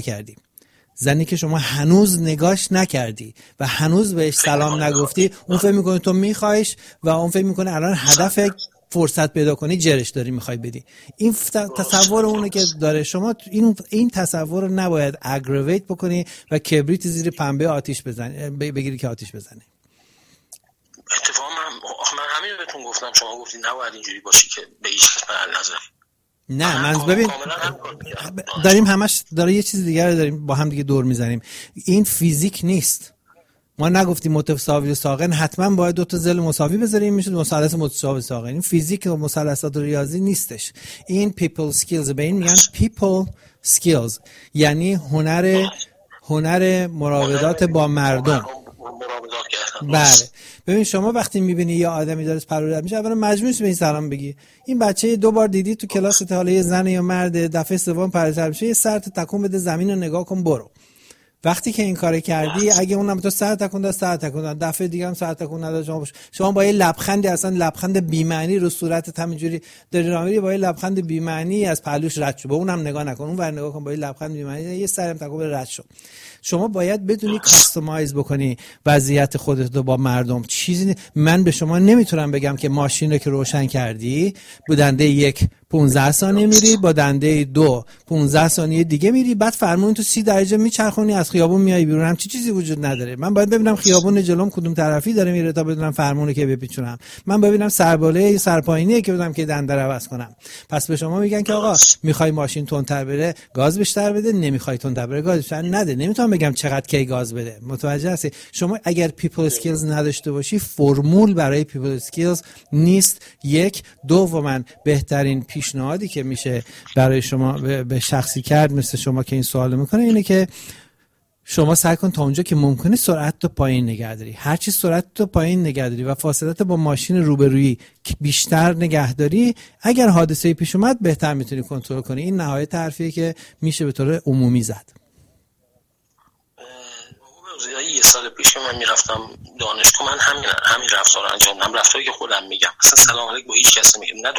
نگاش نکردی و هنوز بهش سلام نگفتی، اون فکر میکنه تو میخوایش و اون فکر میکنه الان هدف فرصت پیدا کنی جرش داری میخوای بدی. این تصور اونه که داره. شما این تصور رو نباید اگرویت بکنی و کبریت زیر پنبه آتیش بزنی، بگیری که آتیش بزنی. اتفاقا من همین رو بهتون گفتم، شما گفتید نباید اینجوری باشی که به هیچ کس محل نذاری. نه من ببین داریم همش داره یه چیز دیگه رو داریم با هم دیگه دور میزنیم. این فیزیک نیست. ما نگفتیم متساوی ساقن حتما باید دو تا ضلع مساوی بذاریم میشه مثلث متساوی ساقن. این فیزیک و مثلثات ریاضی نیستش. این people skills، به این میگن people skills، یعنی هنر مراودات با مردم. بله. ببین شما وقتی میبینی یه آدمی داره پرورد میشه، اولا مجبور نیستی به این سلام بگی. این بچه 2 بار دیدی تو کلاس حالا یه زن یا مرد، دفعه سوم پرورد میشه، یه سر تکون بده زمین رو نگاه کن برو. وقتی که این کارو کردی اگه اونم تو سر تکون داد دفعه دیگه هم سر تکون نداد، شما با یه لبخندی، اصلا لبخند بی‌معنی رو صورتت همینجوری داری رامیری، با یه لبخند بی‌معنی از پهلوش رد شو، به اونم نگاه نکن، اون ور نگاه کن، با یه لبخند بی‌معنی یه سرم تکون رد شو. شما باید بدونی کاستومایز بکنی وضعیت خودت رو با مردم. چیزی من به شما نمیتونم بگم که ماشین رو که روشن کردی با دنده 1 15 ثانیه میری، با دنده 2 15 ثانیه دیگه میری، بعد فرمون تو 30 درجه میچرخونی از خیابون میای بیرون. هم چیزی وجود نداره. من باید ببینم خیابون جلوم کدوم طرفی داره میره تا بدونم فرمونه که بپیچونم. من ببینم سرباله سرپایینیه که بدونم که دنده رو عوض کنم. پس به شما میگن که آقا میخوای ماشین تندتر بره گاز بیشتر بده، نمیخوای تندتر بره گاز بیشتر نده. نمیتونم بگم چقدر کی گاز بده. متوجه هستی؟ شما اگر پیپل اسکیلز نداشته باشی، فرمول برای پیپل اسکیلز نیست. 1 دوما بهترین پیشنهادی که میشه برای شما به شخصی کرد مثل شما که این سوالو میکنه اینه که شما سعی کن تا اونجا که ممکنه سرعت تو پایین نگه داری. هر چی سرعت تو پایین نگه داری و فاصلت با ماشین روبرویی بیشتر نگه داری، اگر حادثه‌ای پیش اومد بهتر میتونی کنترل کنی. این نهایت حرفیه که میشه به طور عمومی زد. یه سال پیش که من میرفتم دانشگاه، من همین رفتار رو انجام دادم، رفتاری که خودم میگم. اصلا سلام علیک با هیچ کس نمیگم، نه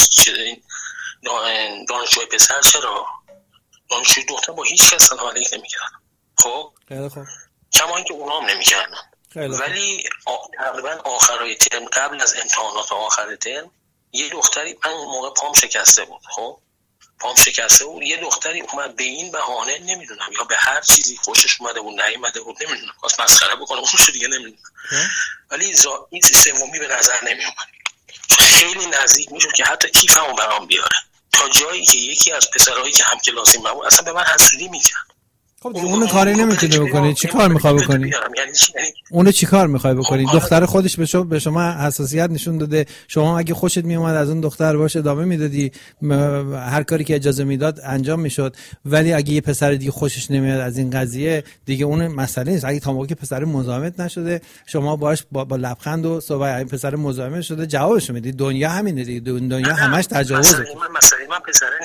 دانشجوی پسر چرا، دانشجوی دختر با هیچ کس سلام علیک نمیکردم. خب خیلی خوب، کما اینکه اونام نمیکردن. ولی تقریبا آخرای ترم، قبل از امتحانات آخر ترم، یه دختری، من اون موقع پام شکسته بود، یه دختری اومد به این بهانه نمیدونم یا به هر چیزی خوشش اومده بود نیومده بود نمیدونم، واسه مسخره بکنه اونشو دیگه نمیدونم، ولی این سومی به نظر نمیومد. خیلی نزدیک میشد که حتی کیفمو برام بیاره، تا جایی که یکی از پسرایی که همکلاسیم بود اصلا به من حسودی میکرد. خب اون کاری نمیتونه بکنی، چی کار میخوای بکنی؟ اونو چی کار میخوای بکنی؟ دختر خودش به شما حساسیت نشون داده، شما اگه خوشت میومد از اون دختر باشه ادامه میدادی، هر کاری که اجازه میداد انجام میشد. ولی اگه یه پسر دیگه خوشش نمیاد از این قضیه دیگه اون مسئله نیست. اگه تا موقعی که پسر مزاحمت نشده شما باش با لبخند و صحبت، این پسر مزاحم شده جوابش میدی. دنیا همینه دیگه، دنیا همش تجاوزه. مسئله من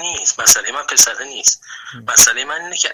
پسره نیست. مسئله من اینه که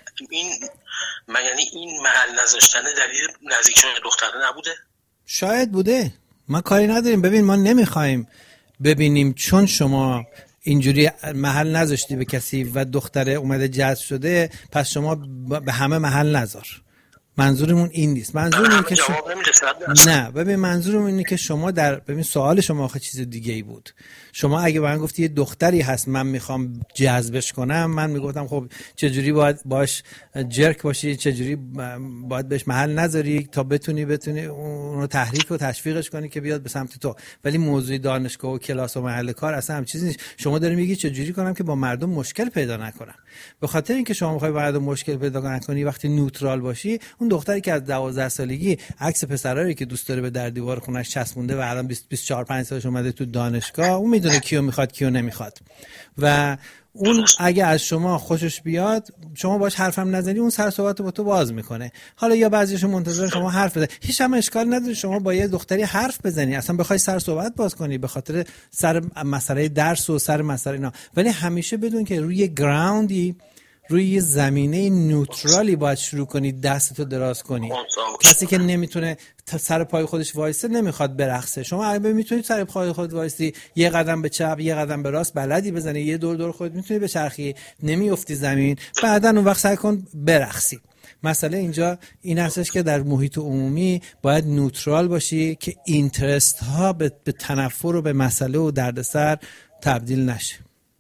یعنی این محل نذاشتن دلیل نزدیک شدن دختره نبوده؟ شاید بوده، ما کاری نداریم. ببین ما نمیخوایم ببینیم چون شما اینجوری محل نذاشتی به کسی و دختره اومده جذب شده پس شما به همه محل نذار. منظورمون این نیست. منظورم اینه که نه، ببین منظورم اینه که شما ببین سوال شما آخه چیز دیگه ای بود. شما اگه به من گفتی یه دختری هست من میخوام جذبش کنم، من میگفتم خب چجوری باید باش جرک باشی، چجوری باید بهش محل نذاری تا بتونی اونو تحریک و تشویقش کنی که بیاد به سمت تو. ولی موضوع دانشگاه و کلاس و محل کار اصلا هم چیزی نیست. شما داری میگی چجوری کنم که با مردم مشکل پیدا نکنم. به خاطر اینکه شما میخوای با مردم مشکل پیدا نکنی وقتی نوترال باشی، اون دختری که از 12 سالگی عکس پسرایی که دوست داره به در دیوار خونش چسبونده و الان 24 5 سالش اومده تو دانشگاه، اون میدونه کیو میخواد کیو نمیخواد. و اون اگه از شما خوشش بیاد شما باش حرفم نزنی اون سر صحبت با تو باز میکنه. حالا یا بعضیشون منتظر شما حرف بزنی، هیچ هم اشکال نداره شما با یه دختری حرف بزنی، اصلا بخوای سر صحبت باز کنی به خاطر سر مسئله درس و سر مسئله اینا. ولی همیشه بدون که روی گراوندی، روی یه زمینه نوترالی باید شروع کنی دستتو دراز کنی. کسی که نمیتونه سر پای خودش وایسه نمیخواد برقصه. شما اگه میتونید سر پای خودت وایسی، یه قدم به چپ یه قدم به راست بلدی بزنی، یه دور خودت میتونی بچرخی، نمیافتی زمین، بعداً اون وقت سعی کن برقصی. مسئله اینجا این هستش که در محیط عمومی باید نوترال باشی که اینترست ها به تنفر و به مسئله و دردسر تبدیل نشه.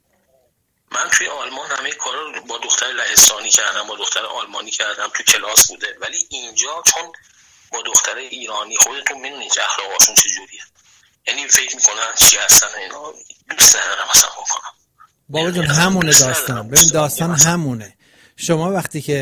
من توی آلمان همه کارا رو با دختر لهستانی کردم، با دختر آلمانی کردم، تو کلاس بوده. ولی اینجا چون با دختر ایرانی خودتون میدونید اخلاقشون چجوریه، یعنی فکر میکنن چی هستن اینا، دوست ندارم اصلا بکنم. بابا جون همونه داستان. ببین داستان همونه. شما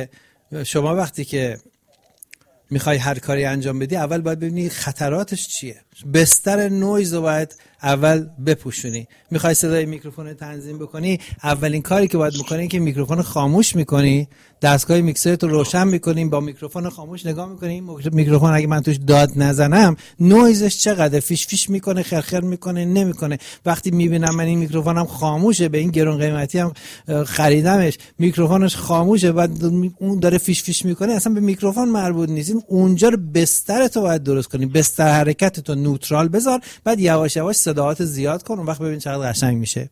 وقتی که میخوای هر کاری انجام بدی اول باید ببینی خطراتش چیه. بستر نویز رو باید اول بپوشونی. میخوای صدای میکروفون تنظیم بکنی، اولین کاری که باید بکنی که میکروفون خاموش میکنی، دستگاه میکسرت رو روشن میکنیم، با میکروفون خاموش نگاه میکنیم میکروفون اگه من توش داد نزنم نویزش چقدر فیش فیش میکنه، خرخر میکنه، نمیکنه. وقتی میبینم من این میکروفونم خاموشه، به این گرون قیمتی هم خریدمش، میکروفونش خاموشه بعد اون داره فیش فیش میکنه، اصلا به میکروفون مربوط نیست. اونجا رو بسترتو باید درست کنی، بستر حرکتتو نوترال بذار، بعد یواش یواش صداات زیاد کن، اون وقت ببین چقدر قشنگ میشه.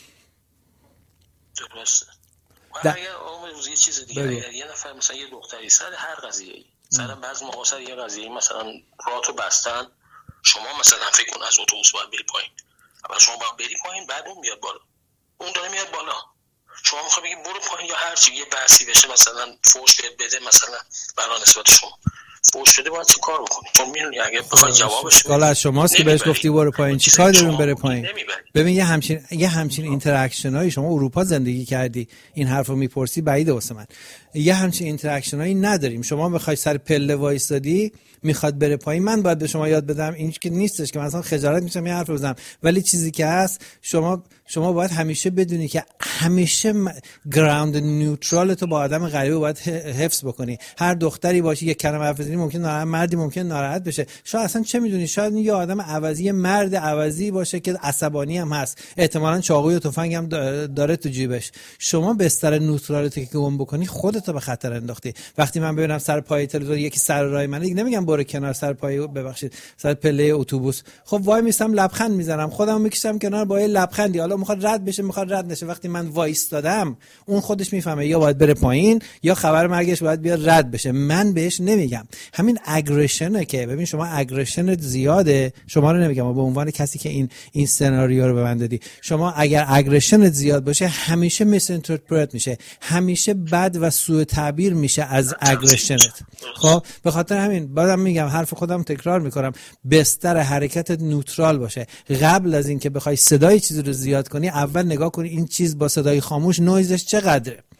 درسته. اگر روز یه چیز دیگه، اگر یه نفر مثلا یه دختری سر هر قضیه‌ای، سر بعضی موقع سر یه قضیه‌ای مثلا راتو بستن، شما مثلا فکر کن از اتوبوس باید بری پایین، اول شما باید بری پایین بعد اون میاد بالا، اون داره میاد بالا، شما میخوای بگی برو پایین یا هر چی یه بحثی بشه مثلا فوش بده مثلا برای نسبت شما فوش شده باید چه کار بکنی؟ چون میدونی اگه بخوای جوابش بدی از شماست که بهش گفتی برو پایین، چی کار داریم بره پایین؟ ببین یه همچین اینتراکشنایی شما اروپا زندگی کردی این حرفو میپرسی بعیده واسه من. یه همچین اینتراکشنایی نداریم. شما بخوای سر پله وایسادی میخواد بره پایین، من باید به شما یاد بدم این که نیستش که مثلا خجالت میشم یه حرف بزنم. ولی چیزی که هست شما باید همیشه بدونی که همیشه گراوند نیوترال تو با آدم غریبه باید حفظ بکنی. هر دختری باشی یک کلمه حرف بزنی ممکن مردی ممکن ناراحت بشه. شاید اصلا چه میدونی، شاید یه آدم عوضی، مرد عوضی باشه که عصبانی هم هست، احتمالاً چاقوی و تفنگ هم داره تو جیبش. شما بستر نیوترالت که گم بکنی خودت به خطر انداختی. وقتی من ببینم سر پای تلویزیون یکی سر راه منه، نمیگم برو کنار سر پای ببخشید سر پله اتوبوس، خب وای میستم لبخند میزنم، خودمو میکشم کنار با یه لبخندی، حالا میخواد رد بشه میخواد رد نشه. وقتی من وایستادم اون خودش میفهمه یا باید بره پایین یا خبر مرگش باید بیاد رد بشه، من بهش نمیگم. همین اگریشنه که ببین شما اگریشن زیاده، شما رو نمیگم به عنوان کسی که این سناریو رو به من دادی، شما اگر اگریشن زیاد باشه همیشه میس اینترپرت میشه، همیشه بد و سوء تعبیر میشه از اگریشنت. خب به خاطر همین بعدم میگم حرف خودم تکرار میکنم، بستر حرکتت نوترال باشه. قبل از اینکه بخوای صدای چیزی رو زیاد کنی اول نگاه کنی این چیز با صدای خاموش نویزش چقدره.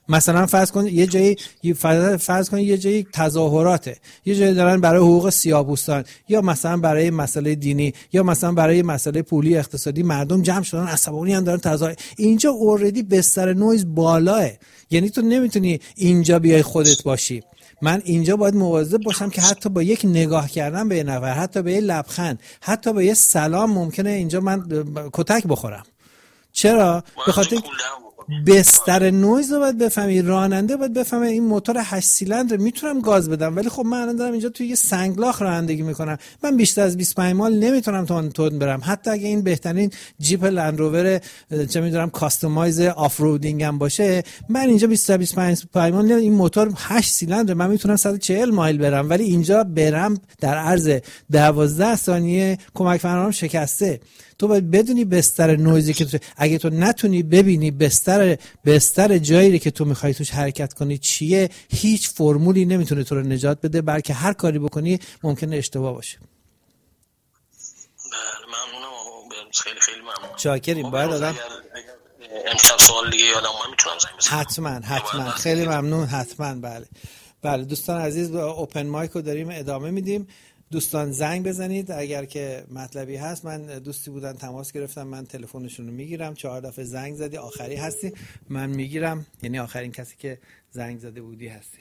مثلا فرض کن یه جایی یه جایی تظاهراته، یه جایی دارن برای حقوق سیاه‌پوستان، یا مثلا برای مسئله دینی، یا مثلا برای مسئله پولی اقتصادی مردم جمع شدن عصبانی هم دارن تظاهر. اینجا اوردی بستر نویز بالاه، یعنی تو نمیتونی اینجا بیای خودت باشی. من اینجا باید مواظب باشم که حتی با یک نگاه کردن به یه نفر، حتی به یه لبخند، حتی به یه سلام ممکنه اینجا من کتک بخورم. چرا؟ به خاطر بستر نویز رو باید بفهمی، راننده باید بفهمه این موتور 8 سیلندر میتونم گاز بدم، ولی خب من الان دارم اینجا توی یه سنگلاخ رانندگی میکنم، من بیشتر از 25 مایل نمیتونم تون برم، حتی اگه این بهترین جیپ لندروور چه میدونم کاستومایز آف رودینگ هم باشه، من اینجا 25 مایل این موتور 8 سیلندر من میتونم 140 مایل برم، ولی اینجا برم در عرض 12 ثانیه کمک فرمانم شکسته. تو باید بدونی بستر نویزی که تو، اگه تو نتونی ببینی بستر جایی که تو میخوای توش حرکت کنی چیه، هیچ فرمولی نمیتونه تو رو نجات بده، بلکه هر کاری بکنی ممکنه اشتباه باشه. بله ممنونم، خیلی خیلی ممنونم. شاکریم. باید آدم امشب سوال دیگه یادم اومد میتونم زنگ بزنم؟ حتما خیلی ممنون. حتما. بله دوستان عزیز، اوپن مایک رو داریم ادامه میدیم. دوستان زنگ بزنید اگر که مطلبی هست. من دوستی بودن تماس گرفتم، من تلفنشون رو میگیرم. 4 دفعه زنگ زدی، آخری هستی، من میگیرم، یعنی آخرین کسی که زنگ زده بودی هستی.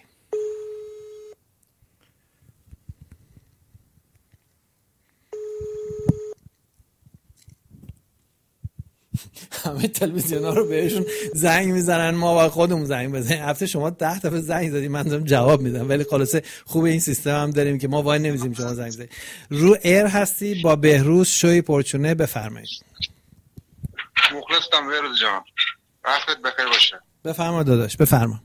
همه تلویزیونا رو بهشون زنگ میزنن، ما با خودمون زنگ بزنیم. هفته شما 10 دفعه زنگ زدی، من دارم جواب میدم، ولی خلاصه خوب این سیستم هم داریم که ما وای نمیزیم شما زنگ زدید. رو ایر هستی با بهروز شوی پرچونه، بفرمایید. مخلصم بهروز جان، وقتت بخیر باشه. بفرما داداش، بفرما.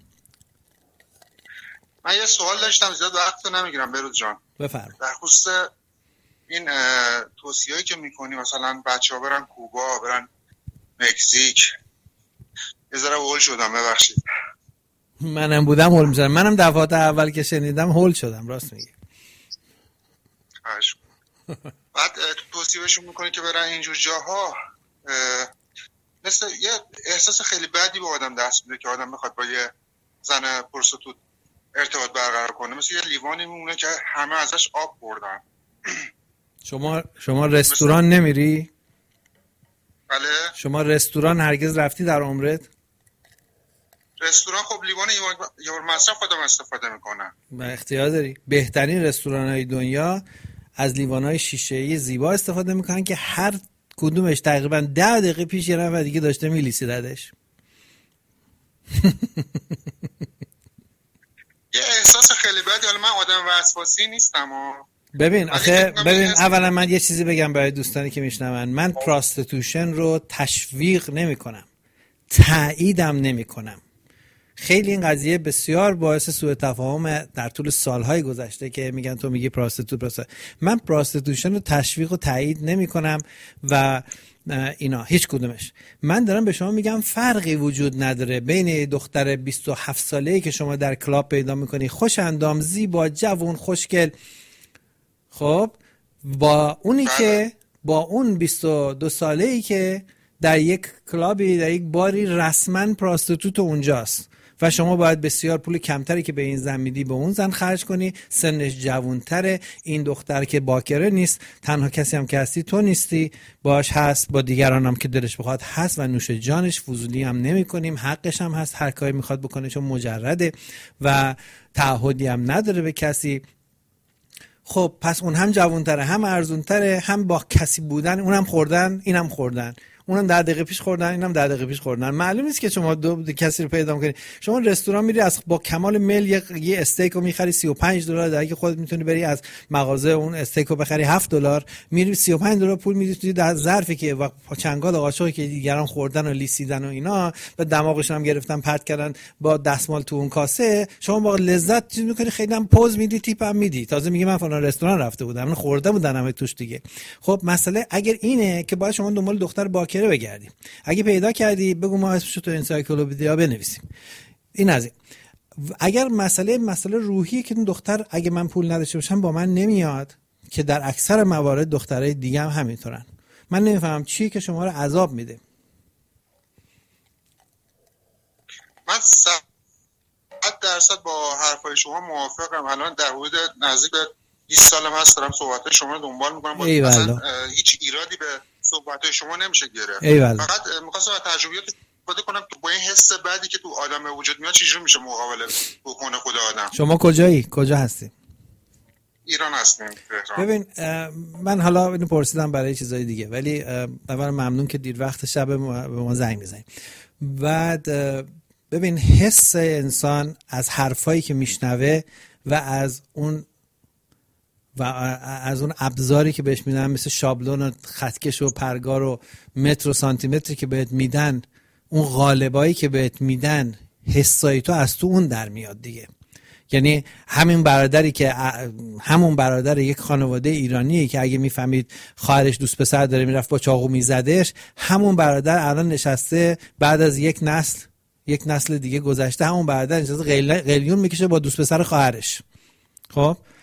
من یه سوال داشتم، زیاد وقت نمیگیرم بهروز جان. بفرما. در خصوص این توصیه‌ای که میکنی مثلا بچه‌ها برن کوبا، برن مکزیک، یه ذره هول شدم، ببخشید. منم بودم هول میشدم، منم دفعات اول که شنیدم هول شدم، راست میگی. بعد توصیهشون میکنی که برن اینجور جاها، مثل یه احساس خیلی بدی به آدم دست میده که آدم بخواد با یه زن پرستوت ارتباط برقرار کنه، مثل یه لیوانی میمونه که همه ازش آب بردن. شما رستوران نمیری؟ بله. شما رستوران هرگز رفتی در عمرت؟ رستوران خب لیوان یه مصرف خودم استفاده میکنم. با اختیار داری. بهترین رستوران‌های دنیا از لیوان‌های شیشه‌ای زیبا استفاده میکنن که هر کدومش تقریبا 10 دقیقه پیش یه نفر دیگه داشته میلیسیدش. یه احساس خیلی بدی. حالا من آدم وسواسی نیستم ببین اولا من یه چیزی بگم برای دوستانی که میشنون. من پراستیتوشن رو تشویق نمی کنم، تاییدم نمی کنم. خیلی این قضیه بسیار باعث سوء تفاهم در طول سالهای گذشته که میگن تو میگی پراستیتوت. من پراستیتوشن رو تشویق و تایید نمی کنم و اینا هیچ کدومش. من دارم به شما میگم فرقی وجود نداره بین دختر 27 ساله‌ای که شما در کلاب پیدا میکنی، خوش اندام، زیبا، جوان، خوشگل، خب با اونی که با اون 22 ساله‌ای که در یک کلابی، در یک باری رسما پراستیتوت اونجاست و شما باید بسیار پول کمتری که به این زن میدی به اون زن خرج کنی. سنش جوانتره. این دختر که باکره نیست، تنها کسی هم که هستی تو نیستی، باش هست، با دیگران هم که دلش بخواد هست و نوش جانش. فضولی هم نمی کنیم، حقش هم هست هر کاری میخواد بکنه چون مجرده و تعهدی هم نداره به کسی. خب پس اون هم جوانتره، هم ارزونتره، هم با کسی بودن، اونم خوردن اینم خوردن، اونم 10 دقیقه پیش خوردن اینم 10 دقیقه پیش خوردن. معلوم نیست که شما دو کسی رو پیدا کنی. شما رستوران میری از با کمال میل یه استیک رو میخری $35، در حالی که خودت میتونی بری از مغازه اون استیک رو بخری $7. میری $35 پول میدی توی در ظرفی که و چنگال قاشقی که دیگران خوردن و لیسیدن و اینا و دماغشون هم گرفتن پرت کردن با دستمال تو اون کاسه. شما با لذت چیز میکنی، خیلی هم پوز میدی، تیپ هم میدی، تازه میگی من فلان رستوران رفته بودم، من خورده بودم همه توش دیگه. خب مسئله اگر اینه که باید شما دنبال دختر باکره بگردی. اگه پیدا کردی بگو ما اسمشو تو انسایکلوپدیا بنویسیم. این از این. اگر مسئله روحیه که اون دختر اگه من پول نداشته باشم با من نمیاد، که در اکثر موارد دخترای دیگه هم همینطورن. من نمیفهمم چیه که شما رو عذاب میده. من 100% با حرفای شما موافقم. الان در حدود نزدیک به 20 سالم هست دارم صحبت‌های شما رو دنبال می‌کنم. اصلا هیچ ایرادی به صحبت‌های شما نمیشه گرفت. فقط می‌خواستم از تجربیات استفاده کنم که با این حس بعدی که تو آدم به وجود میاد چجوری میشه مقابله بکنه خود آدم. شما کجا هستی؟ ایران هستیم، تهران. ببین من حالا اینو پرسیدم برای چیزای دیگه، ولی اول ممنون که دیر وقت شب به ما زنگ میزنید. بعد ببین حس انسان از حرفایی که میشنوه و از اون ابزاری که بهش میدن، مثل شابلون و خطکش و پرگار و متر و سانتی متری که بهت میدن، اون قالبایی که بهت میدن، حسای تو از تو اون در میاد دیگه. یعنی همون برادر یک خانواده ایرانیه که اگه میفهمید خواهرش دوست پسر داره میرفت با چاقو میزدش، همون برادر الان نشسته بعد از یک نسل دیگه گذشته، همون برادر نشسته قلیون میکشه با دوست پسر خواهرش. خب